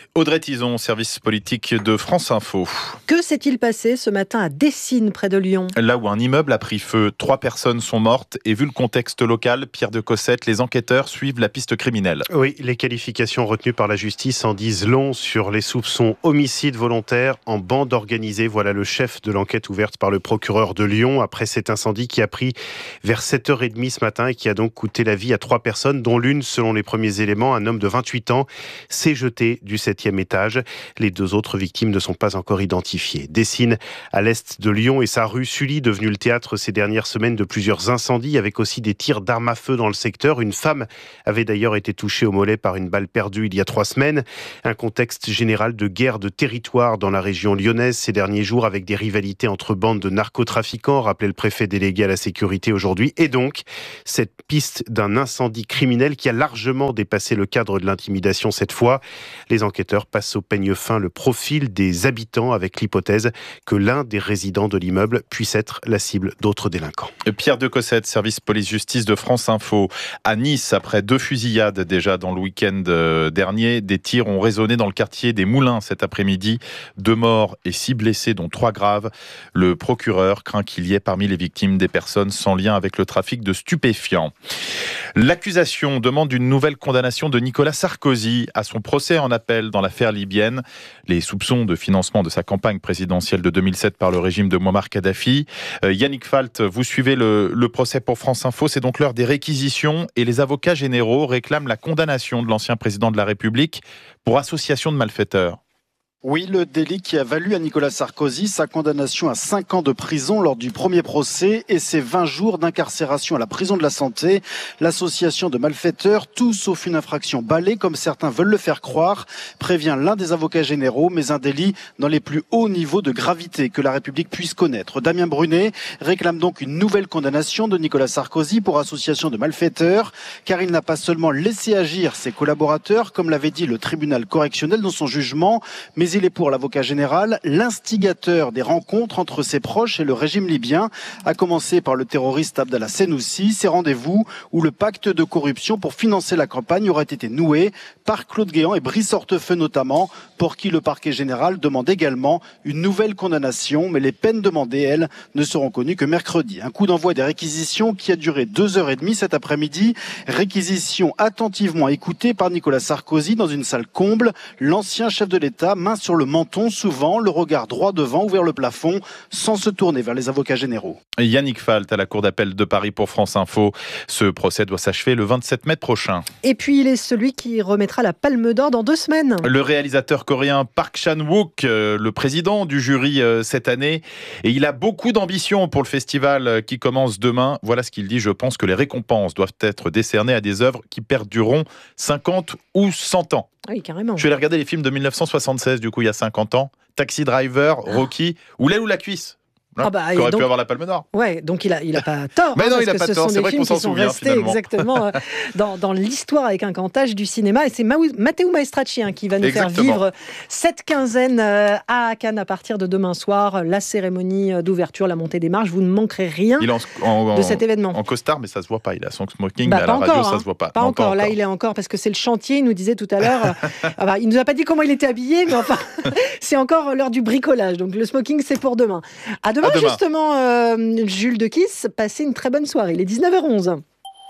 Audrey Tison, service politique de France Info. Que s'est-il passé ce matin à Dessines, près de Lyon ? Là où un immeuble a pris feu, 3 personnes sont mortes et vu le contexte local, Pierre de Cossette, les enquêteurs suivent la piste criminelle. Oui, les qualifications retenues par la justice en disent long sur les soupçons homicide volontaire en bande organisée. Voilà le chef de l'enquête ouverte par le procureur de Lyon après cet incendie qui a pris vers 7h30 ce matin et qui a donc coûté la vie à 3 personnes, dont l'une, selon les premiers éléments, un homme de 28 ans, s'est jeté du 7e étage. Les 2 autres victimes ne sont pas encore identifiées. Dessines, à l'est de Lyon, et sa rue Sully, devenue le théâtre ces dernières semaines de plusieurs incendies, avec aussi des tirs d'armes à feu dans le secteur. Une femme avait d'ailleurs été touchée au mollet par une balle perdue il y a 3 semaines. Un contexte général de guerre de territoire dans la région lyonnaise ces derniers jours, avec des rivalités entre bandes de narcotrafiquants, rappelait le préfet délégué à la sécurité aujourd'hui. Et donc, cette piste d'un incendie criminel qui a largement dépassé le cadre de l'intimidation cette fois. Les enquêteurs passent au peigne fin le profil des habitants avec l'hypothèse que l'un des résidents de l'immeuble puisse être la cible d'autres délinquants. Pierre de Cossette, service police-justice de France Info. À Nice, après 2 fusillades déjà dans le week-end dernier, des tirs ont résonné dans le quartier des Moulins cet après-midi. 2 morts et 6 blessés, dont 3 graves. Le procureur craint qu'il y ait parmi les victimes des personnes sans lien avec le trafic de stupéfiants. L'accusation demande une nouvelle condamnation de Nicolas Sarkozy à son procès en appel dans l'affaire libyenne. Les soupçons de financement de sa campagne présidentielle de 2007 par le régime de Mouammar Kadhafi. Yannick Falt, vous suivez le procès pour France Info. C'est donc l'heure des réquisitions et les avocats généraux réclament la condamnation de l'ancien président de la République pour association de malfaiteurs. Oui, le délit qui a valu à Nicolas Sarkozy sa condamnation à 5 ans de prison lors du premier procès et ses 20 jours d'incarcération à la prison de la Santé. L'association de malfaiteurs, tout sauf une infraction balai, comme certains veulent le faire croire, prévient l'un des avocats généraux, mais un délit dans les plus hauts niveaux de gravité que la République puisse connaître. Damien Brunet réclame donc une nouvelle condamnation de Nicolas Sarkozy pour association de malfaiteurs, car il n'a pas seulement laissé agir ses collaborateurs, comme l'avait dit le tribunal correctionnel dans son jugement, mais il est pour l'avocat général l'instigateur des rencontres entre ses proches et le régime libyen, à commencer par le terroriste Abdallah Senoussi. Ces rendez-vous où le pacte de corruption pour financer la campagne aurait été noué par Claude Guéant et Brice Hortefeux notamment, pour qui le parquet général demande également une nouvelle condamnation, mais les peines demandées, elles, ne seront connues que mercredi. Un coup d'envoi des réquisitions qui a duré 2h30 cet après-midi. Réquisition attentivement écoutée par Nicolas Sarkozy dans une salle comble. L'ancien chef de l'État, main sur le menton, souvent le regard droit devant ou vers le plafond, sans se tourner vers les avocats généraux. Yannick Falt à la Cour d'appel de Paris pour France Info. Ce procès doit s'achever le 27 mai prochain. Et puis il est celui qui remettra la Palme d'Or dans 2 semaines. Le réalisateur coréen Park Chan-wook, le président du jury cette année, et il a beaucoup d'ambition pour le festival qui commence demain. Voilà ce qu'il dit: je pense que les récompenses doivent être décernées à des œuvres qui perdureront 50 ou 100 ans. Oui, carrément. Je vais aller regarder les films de 1976, du coup, il y a 50 ans. Taxi Driver, Rocky, ou l'aile ou la cuisse. Qui aurait pu avoir la Palme d'Or. Ouais, donc il a pas tort. Mais non, il a parce pas que tort. Ce C'est sont vrai des qu'on films s'en qui sont souvient restés finalement. exactement dans l'histoire avec un cantage du cinéma. Et c'est Matteo Maestracci qui va nous faire vivre cette quinzaine à Cannes à partir de demain soir. La cérémonie d'ouverture, la montée des marches. Vous ne manquerez rien de cet événement. En costard, mais ça se voit pas. Il a son smoking, mais à la radio, ça se voit pas. Pas encore. Là, il est encore parce que c'est le chantier. Il nous disait tout à l'heure. Il nous a pas dit comment il était habillé, mais enfin, c'est encore l'heure du bricolage. Donc le smoking, c'est pour demain. À demain. Justement. Jules de Kiss, passez une très bonne soirée. Il est 19h11.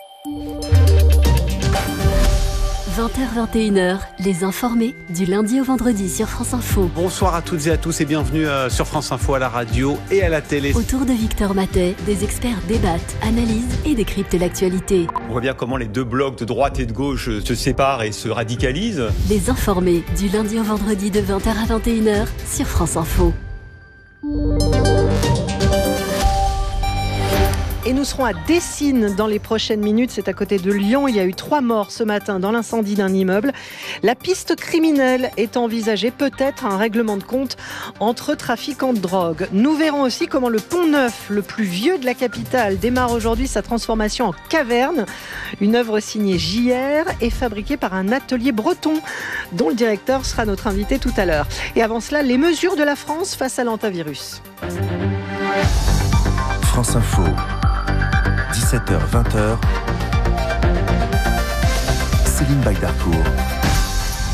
20h-21h, les informés, du lundi au vendredi sur France Info. Bonsoir à toutes et à tous et bienvenue sur France Info à la radio et à la télé. Autour de Victor Matet, des experts débattent, analysent et décryptent l'actualité. On voit bien comment les 2 blocs de droite et de gauche se séparent et se radicalisent. Les informés, du lundi au vendredi de 20h à 21h sur France Info. Et nous serons à Dessines dans les prochaines minutes. C'est à côté de Lyon. Il y a eu 3 morts ce matin dans l'incendie d'un immeuble. La piste criminelle est envisagée, peut-être un règlement de compte entre trafiquants de drogue. Nous verrons aussi comment le Pont Neuf, le plus vieux de la capitale, démarre aujourd'hui sa transformation en caverne. Une œuvre signée JR et fabriquée par un atelier breton dont le directeur sera notre invité tout à l'heure. Et avant cela, les mesures de la France face à l'hantavirus. France Info. 17h-20h, Céline Baydarcourt.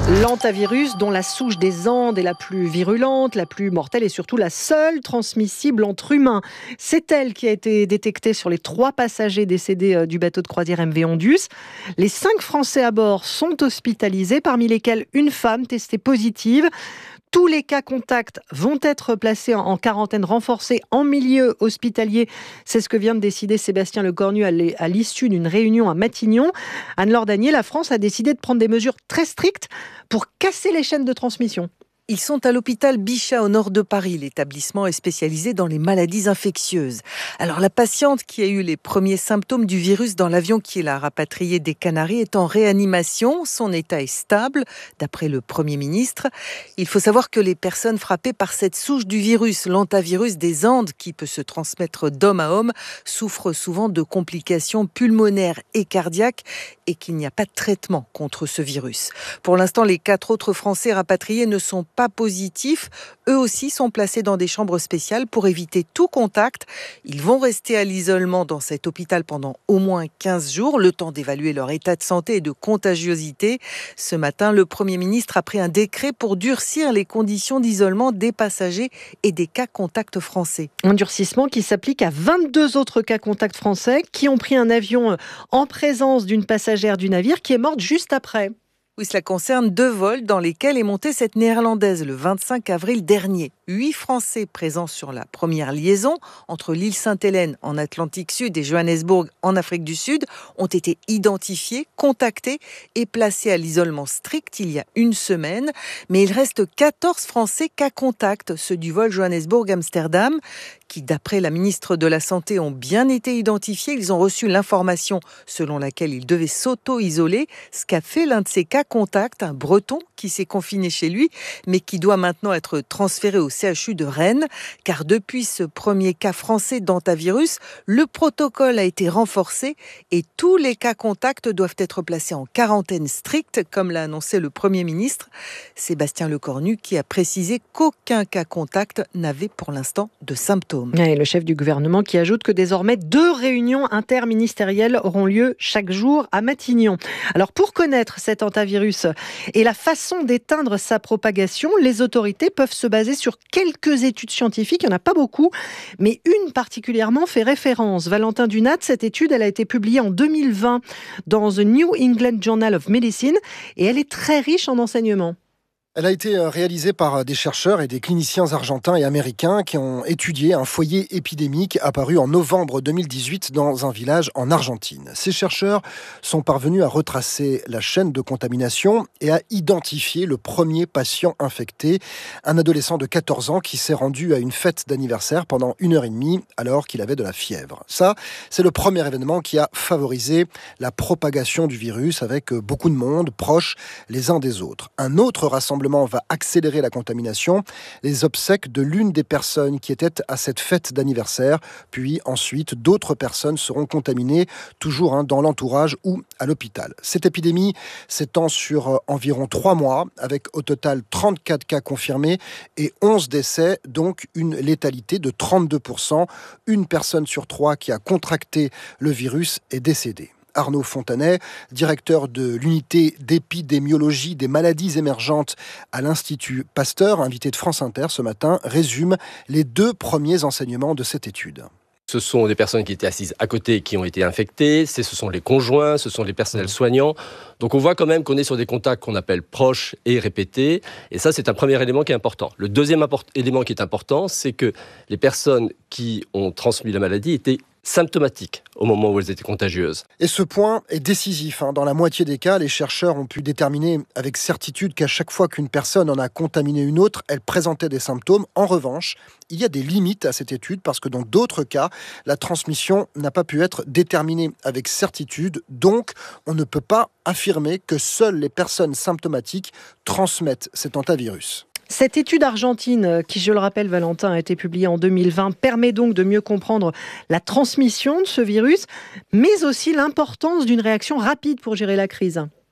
L'hantavirus, dont la souche des Andes est la plus virulente, la plus mortelle et surtout la seule transmissible entre humains. C'est elle qui a été détectée sur les 3 passagers décédés du bateau de croisière MV Ondius. Les 5 Français à bord sont hospitalisés, parmi lesquels une femme testée positive. Tous les cas contacts vont être placés en quarantaine renforcée en milieu hospitalier. C'est ce que vient de décider Sébastien Lecornu à l'issue d'une réunion à Matignon. Anne-Laure Danier, la France a décidé de prendre des mesures très strictes pour casser les chaînes de transmission. Ils sont à l'hôpital Bichat au nord de Paris. L'établissement est spécialisé dans les maladies infectieuses. Alors la patiente qui a eu les premiers symptômes du virus dans l'avion qui l'a rapatriée des Canaries est en réanimation. Son état est stable, d'après le Premier ministre. Il faut savoir que les personnes frappées par cette souche du virus, l'hantavirus des Andes, qui peut se transmettre d'homme à homme, souffrent souvent de complications pulmonaires et cardiaques et qu'il n'y a pas de traitement contre ce virus. Pour l'instant, les 4 autres Français rapatriés ne sont pas positifs. Eux aussi sont placés dans des chambres spéciales pour éviter tout contact. Ils vont rester à l'isolement dans cet hôpital pendant au moins 15 jours, le temps d'évaluer leur état de santé et de contagiosité. Ce matin, le Premier ministre a pris un décret pour durcir les conditions d'isolement des passagers et des cas contacts français. Un durcissement qui s'applique à 22 autres cas contacts français qui ont pris un avion en présence d'une passagère du navire qui est morte juste après. Oui, cela concerne 2 vols dans lesquels est montée cette néerlandaise le 25 avril dernier. 8 Français présents sur la première liaison entre l'île Sainte-Hélène en Atlantique Sud et Johannesburg en Afrique du Sud ont été identifiés, contactés et placés à l'isolement strict il y a une semaine. Mais il reste 14 Français cas contact, ceux du vol Johannesburg-Amsterdam, qui, d'après la ministre de la Santé, ont bien été identifiés. Ils ont reçu l'information selon laquelle ils devaient s'auto-isoler, ce qu'a fait l'un de ces cas contact, un Breton qui s'est confiné chez lui, mais qui doit maintenant être transféré au CHU de Rennes, car depuis ce premier cas français d'hantavirus, le protocole a été renforcé et tous les cas contacts doivent être placés en quarantaine stricte, comme l'a annoncé le Premier ministre, Sébastien Lecornu, qui a précisé qu'aucun cas contact n'avait pour l'instant de symptômes. Et le chef du gouvernement qui ajoute que désormais 2 réunions interministérielles auront lieu chaque jour à Matignon. Alors pour connaître cet hantavirus et la façon d'éteindre sa propagation, les autorités peuvent se baser sur quelques études scientifiques, il n'y en a pas beaucoup, mais une particulièrement fait référence. Valentin Dunat, cette étude, elle a été publiée en 2020 dans The New England Journal of Medicine et elle est très riche en enseignements. Elle a été réalisée par des chercheurs et des cliniciens argentins et américains qui ont étudié un foyer épidémique apparu en novembre 2018 dans un village en Argentine. Ces chercheurs sont parvenus à retracer la chaîne de contamination et à identifier le premier patient infecté, un adolescent de 14 ans qui s'est rendu à une fête d'anniversaire pendant 1h30 alors qu'il avait de la fièvre. Ça, c'est le premier événement qui a favorisé la propagation du virus avec beaucoup de monde proches les uns des autres. Un autre rassemblement va accélérer la contamination, les obsèques de l'une des personnes qui étaient à cette fête d'anniversaire, puis ensuite d'autres personnes seront contaminées, toujours dans l'entourage ou à l'hôpital. Cette épidémie s'étend sur environ 3 mois, avec au total 34 cas confirmés et 11 décès, donc une létalité de 32%. Une personne sur 3 qui a contracté le virus est décédée. Arnaud Fontanet, directeur de l'unité d'épidémiologie des maladies émergentes à l'Institut Pasteur, invité de France Inter ce matin, résume les 2 premiers enseignements de cette étude. Ce sont des personnes qui étaient assises à côté qui ont été infectées, ce sont les conjoints, ce sont les personnels soignants. Donc on voit quand même qu'on est sur des contacts qu'on appelle proches et répétés. Et ça, c'est un premier élément qui est important. Le deuxième élément qui est important, c'est que les personnes qui ont transmis la maladie étaient symptomatiques au moment où elles étaient contagieuses. Et ce point est décisif. Dans la moitié des cas, les chercheurs ont pu déterminer avec certitude qu'à chaque fois qu'une personne en a contaminé une autre, elle présentait des symptômes. En revanche, il y a des limites à cette étude parce que dans d'autres cas, la transmission n'a pas pu être déterminée avec certitude. Donc, on ne peut pas affirmer que seules les personnes symptomatiques transmettent cet hantavirus. Cette étude argentine, qui, je le rappelle, Valentin, a été publiée en 2020, permet donc de mieux comprendre la transmission de ce virus, mais aussi l'importance d'une réaction rapide pour gérer la crise.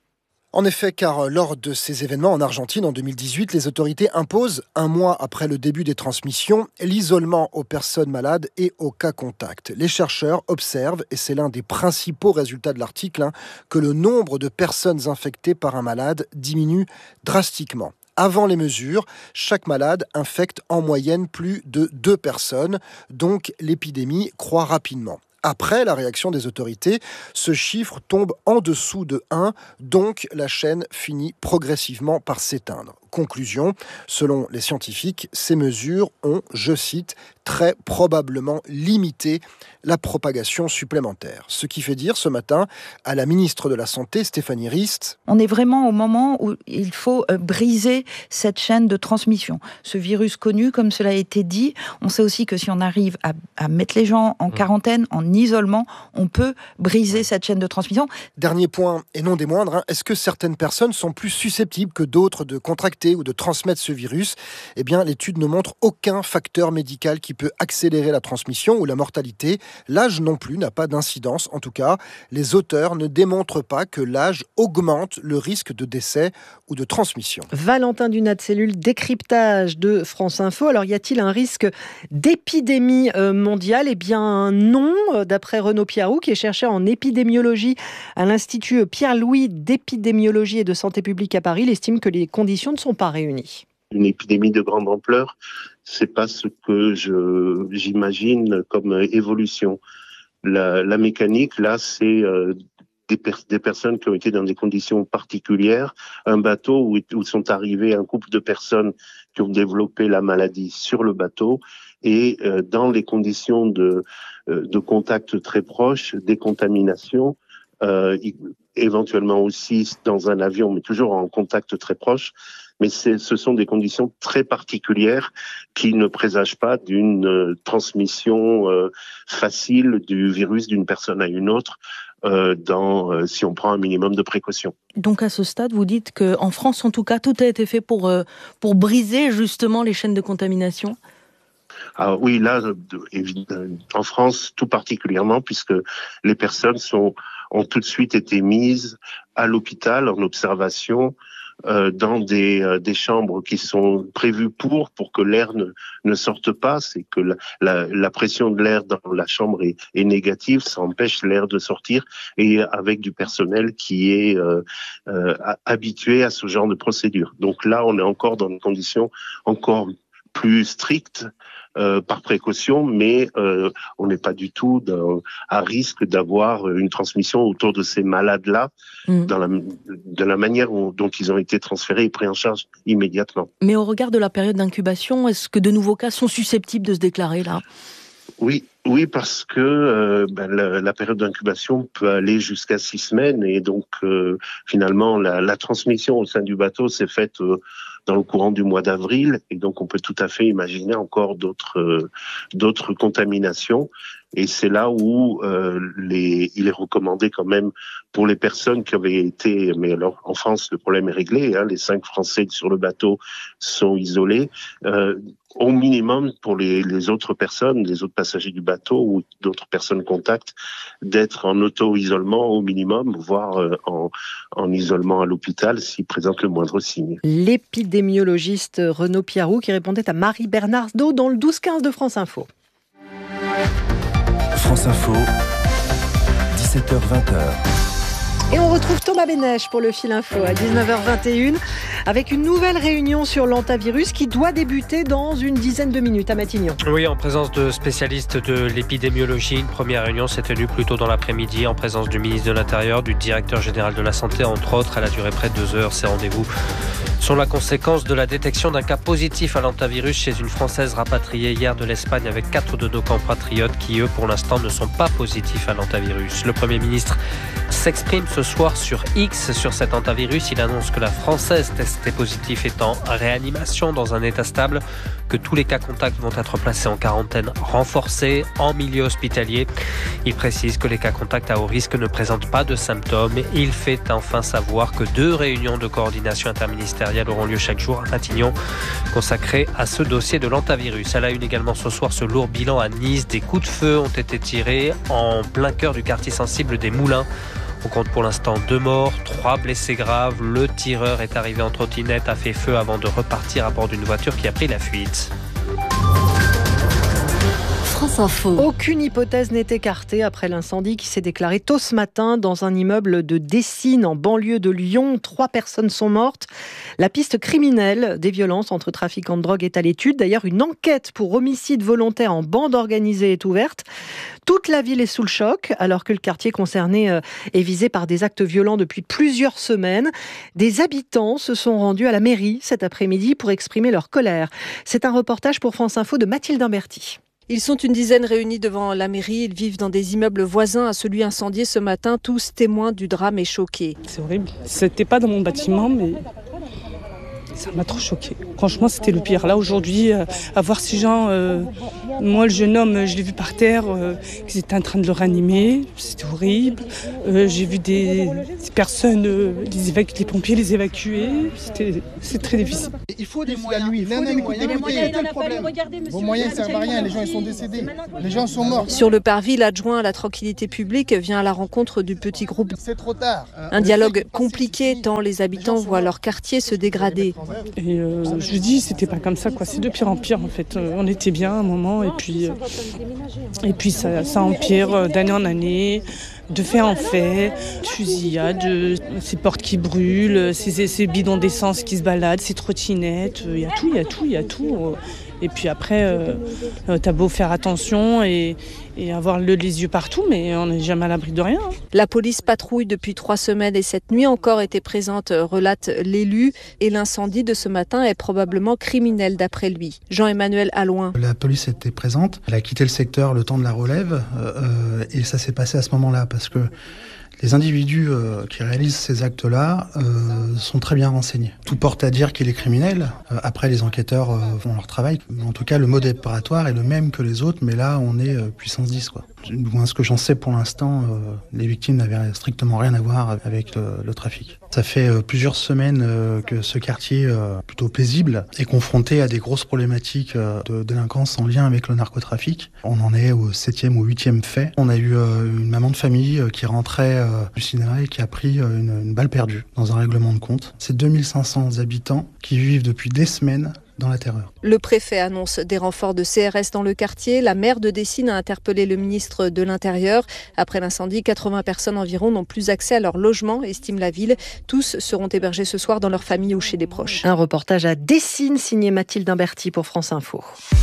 En effet, car lors de ces événements en Argentine en 2018, les autorités imposent, un mois après le début des transmissions, l'isolement aux personnes malades et aux cas contacts. Les chercheurs observent, et c'est l'un des principaux résultats de l'article, que le nombre de personnes infectées par un malade diminue drastiquement. Avant les mesures, chaque malade infecte en moyenne plus de 2 personnes, donc l'épidémie croît rapidement. Après la réaction des autorités, ce chiffre tombe en dessous de 1, donc la chaîne finit progressivement par s'éteindre. Conclusion, selon les scientifiques, ces mesures ont, je cite, très probablement limité la propagation supplémentaire. Ce qui fait dire ce matin à la ministre de la Santé, Stéphanie Rist. On est vraiment au moment où il faut briser cette chaîne de transmission. Ce virus connu, comme cela a été dit, on sait aussi que si on arrive à mettre les gens en quarantaine, en isolement, on peut briser cette chaîne de transmission. Dernier point, et non des moindres, est-ce que certaines personnes sont plus susceptibles que d'autres de contracter ou de transmettre ce virus? Eh bien, l'étude ne montre aucun facteur médical qui peut accélérer la transmission ou la mortalité. L'âge non plus n'a pas d'incidence. En tout cas, les auteurs ne démontrent pas que l'âge augmente le risque de décès ou de transmission. Valentin Dunat de Cellule, décryptage de France Info. Alors, y a-t-il un risque d'épidémie mondiale? Eh bien, non. D'après Renaud Piarou, qui est chercheur en épidémiologie à l'Institut Pierre-Louis d'épidémiologie et de santé publique à Paris, il estime que les conditions ne sont pas réunies. Une épidémie de grande ampleur, c'est pas ce que j'imagine comme évolution. La mécanique, là, c'est des personnes qui ont été dans des conditions particulières, un bateau où sont arrivés un couple de personnes qui ont développé la maladie sur le bateau et dans les conditions de contact très proches, des contaminations, éventuellement aussi dans un avion, mais toujours en contact très proche. Mais ce sont des conditions très particulières qui ne présagent pas d'une transmission facile du virus d'une personne à une autre si on prend un minimum de précautions. Donc à ce stade, vous dites qu'en France, en tout cas, tout a été fait pour briser justement les chaînes de contamination? Ah oui, là, en France, tout particulièrement, puisque les personnes ont tout de suite été mises à l'hôpital en observation dans des chambres qui sont prévues pour que l'air ne sorte pas. C'est que la pression de l'air dans la chambre est négative, ça empêche l'air de sortir, et avec du personnel qui est habitué à ce genre de procédure. Donc là, on est encore dans des conditions encore plus strictes par précaution, mais on n'est pas du tout à risque d'avoir une transmission autour de ces malades-là de la manière dont ils ont été transférés et pris en charge immédiatement. Mais au regard de la période d'incubation, est-ce que de nouveaux cas sont susceptibles de se déclarer là ? Oui, parce que la période d'incubation peut aller jusqu'à 6 semaines et donc finalement la transmission au sein du bateau s'est faite dans le courant du mois d'avril et donc on peut tout à fait imaginer encore d'autres contaminations et c'est là où il est recommandé quand même pour les personnes qui avaient été, mais alors en France le problème est réglé, les 5 Français sur le bateau sont isolés. Au minimum, pour les autres personnes, les autres passagers du bateau ou d'autres personnes contacts, d'être en auto-isolement au minimum, voire en isolement à l'hôpital s'ils présentent le moindre signe. L'épidémiologiste Renaud Piarou qui répondait à Marie Bernardo dans le 12-15 de France Info. France Info, 17h-20h. Et on retrouve Thomas Bénèche pour le fil info à 19h21 avec une nouvelle réunion sur l'hantavirus qui doit débuter dans une dizaine de minutes à Matignon. Oui, en présence de spécialistes de l'épidémiologie. Une première réunion s'est tenue plus tôt dans l'après-midi en présence du ministre de l'Intérieur, du directeur général de la Santé, entre autres. Elle a duré près de 2 heures. Ces rendez-vous sont la conséquence de la détection d'un cas positif à l'hantavirus chez une Française rapatriée hier de l'Espagne avec 4 de nos compatriotes qui, eux, pour l'instant, ne sont pas positifs à l'hantavirus. Le Premier ministre s'exprime ce soir sur X sur cet hantavirus. Il annonce que la Française testée positive est en réanimation dans un état stable, que tous les cas contacts vont être placés en quarantaine renforcée en milieu hospitalier. Il précise que les cas contacts à haut risque ne présentent pas de symptômes. Il fait enfin savoir que 2 réunions de coordination interministérielle auront lieu chaque jour à Matignon, consacrées à ce dossier de l'hantavirus. À la une également ce soir, ce lourd bilan à Nice. Des coups de feu ont été tirés en plein cœur du quartier sensible des Moulins, On compte pour l'instant 2 morts, 3 blessés graves. Le tireur est arrivé en trottinette, a fait feu avant de repartir à bord d'une voiture qui a pris la fuite. France Info. Aucune hypothèse n'est écartée après l'incendie qui s'est déclaré tôt ce matin dans un immeuble de Dessines en banlieue de Lyon. 3 personnes sont mortes. La piste criminelle des violences entre trafiquants de drogue est à l'étude. D'ailleurs, une enquête pour homicide volontaire en bande organisée est ouverte. Toute la ville est sous le choc alors que le quartier concerné est visé par des actes violents depuis plusieurs semaines. Des habitants se sont rendus à la mairie cet après-midi pour exprimer leur colère. C'est un reportage pour France Info de Mathilde Imberti. Ils sont une dizaine réunis devant la mairie. Ils vivent dans des immeubles voisins à celui incendié ce matin. Tous témoins du drame et choqués. C'est horrible. C'était pas dans mon bâtiment, mais ça m'a trop choquée. Franchement, c'était le pire. Là, aujourd'hui, à voir ces gens... moi, le jeune homme, je l'ai vu par terre, qu'ils étaient en train de le ranimer. C'était horrible. J'ai vu des personnes, les pompiers les évacuer. C'est très difficile. Il faut des moyens. Vos moyens ne servent à rien. Les gens ils sont décédés. Les gens sont morts. Sur le parvis, l'adjoint à la tranquillité publique vient à la rencontre du petit groupe. C'est trop tard. Un dialogue compliqué tant les habitants voient leur quartier se dégrader. Et je dis, c'était pas comme ça, quoi. C'est de pire en pire, en fait. On était bien à un moment, et puis ça empire d'année en année, de fait en fait, fusillades, ces portes qui brûlent, ces bidons d'essence qui se baladent, ces trottinettes, il y a tout. Et puis après, t'as beau faire attention et avoir les yeux partout, mais on n'est jamais à l'abri de rien. La police patrouille depuis 3 semaines et cette nuit encore était présente, relate l'élu. Et l'incendie de ce matin est probablement criminel d'après lui. Jean-Emmanuel Allouin. La police était présente, elle a quitté le secteur le temps de la relève et ça s'est passé à ce moment-là parce que les individus qui réalisent ces actes-là sont très bien renseignés. Tout porte à dire qu'il est criminel. Après, les enquêteurs font leur travail. En tout cas, le mode opératoire est le même que les autres, mais là, on est puissance 10, quoi. Moi, ce que j'en sais pour l'instant, les victimes n'avaient strictement rien à voir avec le trafic. Ça fait plusieurs semaines que ce quartier, plutôt paisible, est confronté à des grosses problématiques de délinquance en lien avec le narcotrafic. On en est au 7e ou 8e fait. On a eu une maman de famille qui rentrait du cinéma et qui a pris une balle perdue dans un règlement de compte. C'est 2500 habitants qui vivent depuis des semaines dans la terreur. Le préfet annonce des renforts de CRS dans le quartier. La maire de Dessines a interpellé le ministre de l'Intérieur. Après l'incendie, 80 personnes environ n'ont plus accès à leur logement, estime la ville. Tous seront hébergés ce soir dans leur famille ou chez des proches. Un reportage à Dessines signé Mathilde Imberti pour France Info.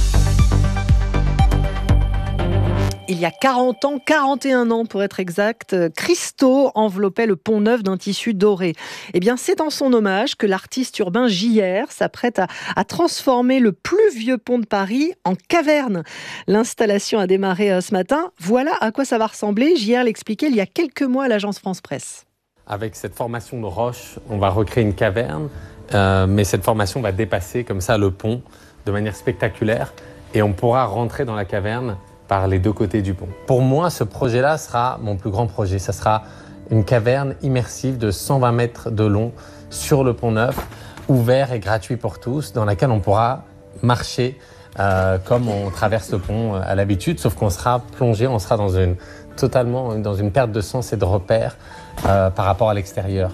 Il y a 40 ans, 41 ans pour être exact, Christo enveloppait le pont neuf d'un tissu doré. Eh bien, c'est en son hommage que l'artiste urbain JR s'apprête à transformer le plus vieux pont de Paris en caverne. L'installation a démarré ce matin. Voilà à quoi ça va ressembler. JR l'expliquait il y a quelques mois à l'agence France Presse. Avec cette formation de roche, on va recréer une caverne, mais cette formation va dépasser comme ça le pont de manière spectaculaire et on pourra rentrer dans la caverne par les deux côtés du pont. Pour moi, ce projet-là sera mon plus grand projet. Ça sera une caverne immersive de 120 mètres de long sur le pont neuf, ouvert et gratuit pour tous, dans laquelle on pourra marcher comme on traverse le pont à l'habitude, sauf qu'on sera plongé, on sera totalement dans une perte de sens et de repères par rapport à l'extérieur.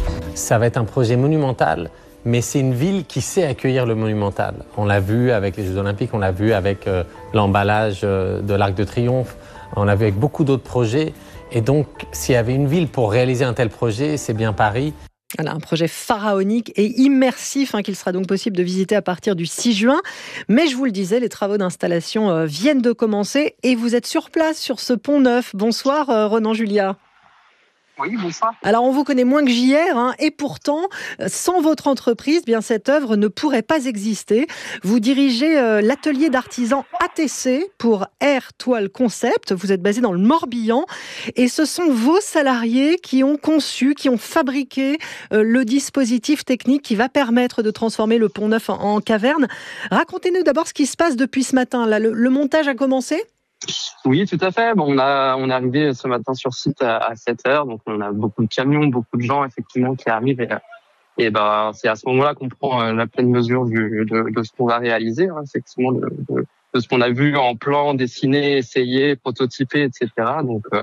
Ça va être un projet monumental, mais c'est une ville qui sait accueillir le monumental. On l'a vu avec les Jeux Olympiques, on l'a vu avec l'emballage de l'Arc de Triomphe, on l'a vu avec beaucoup d'autres projets. Et donc, s'il y avait une ville pour réaliser un tel projet, c'est bien Paris. Voilà, un projet pharaonique et immersif qu'il sera donc possible de visiter à partir du 6 juin. Mais je vous le disais, les travaux d'installation viennent de commencer et vous êtes sur place sur ce pont neuf. Bonsoir Renan Julia. Oui, bonsoir. Alors, on vous connaît moins que JR, et pourtant, sans votre entreprise, bien cette œuvre ne pourrait pas exister. Vous dirigez l'atelier d'artisans ATC pour Air Toile Concept. Vous êtes basé dans le Morbihan, et ce sont vos salariés qui ont conçu, qui ont fabriqué le dispositif technique qui va permettre de transformer le pont neuf en caverne. Racontez-nous d'abord ce qui se passe depuis ce matin. Là, le montage a commencé ? Oui, tout à fait. Bon, on est arrivé ce matin sur site à 7h, donc on a beaucoup de camions, beaucoup de gens effectivement qui arrivent et c'est à ce moment-là qu'on prend la pleine mesure de ce qu'on va réaliser, effectivement de ce qu'on a vu en plan, dessiné, essayé, prototypé, etc. Donc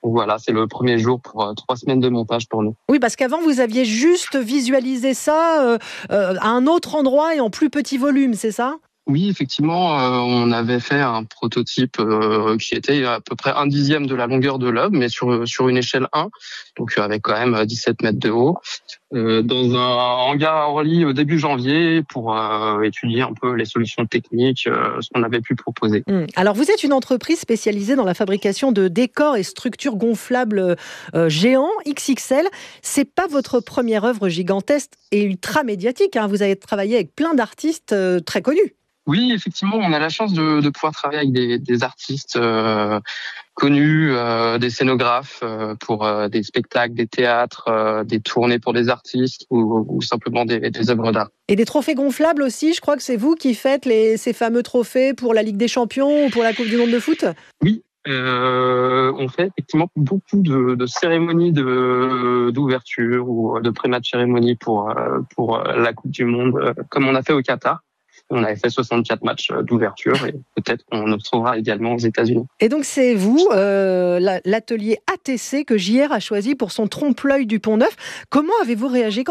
voilà, c'est le premier jour pour 3 semaines de montage pour nous. Oui, parce qu'avant, vous aviez juste visualisé ça à un autre endroit et en plus petit volume, c'est ça ? Oui, effectivement, on avait fait un prototype qui était à peu près 1/10 de la longueur de l'œuvre, mais sur une échelle 1, donc avec quand même 17 mètres de haut, dans un hangar à Orly au début janvier pour étudier un peu les solutions techniques, ce qu'on avait pu proposer. Alors, vous êtes une entreprise spécialisée dans la fabrication de décors et structures gonflables géants, XXL. C'est pas votre première œuvre gigantesque et ultra médiatique, hein. Vous avez travaillé avec plein d'artistes très connus. Oui, effectivement, on a la chance de pouvoir travailler avec des artistes connus, des scénographes pour des spectacles, des théâtres, des tournées pour des artistes ou simplement des œuvres d'art. Et des trophées gonflables aussi, je crois que c'est vous qui faites ces fameux trophées pour la Ligue des Champions ou pour la Coupe du Monde de foot ? Oui. On fait effectivement beaucoup de cérémonies d'ouverture ou de pré-match cérémonie pour la Coupe du Monde, comme on a fait au Qatar. On avait fait 64 matchs d'ouverture et peut-être qu'on le retrouvera également aux États-Unis. Et donc c'est vous, l'atelier ATC que JR a choisi pour son trompe-l'œil du Pont-Neuf. Comment avez-vous réagi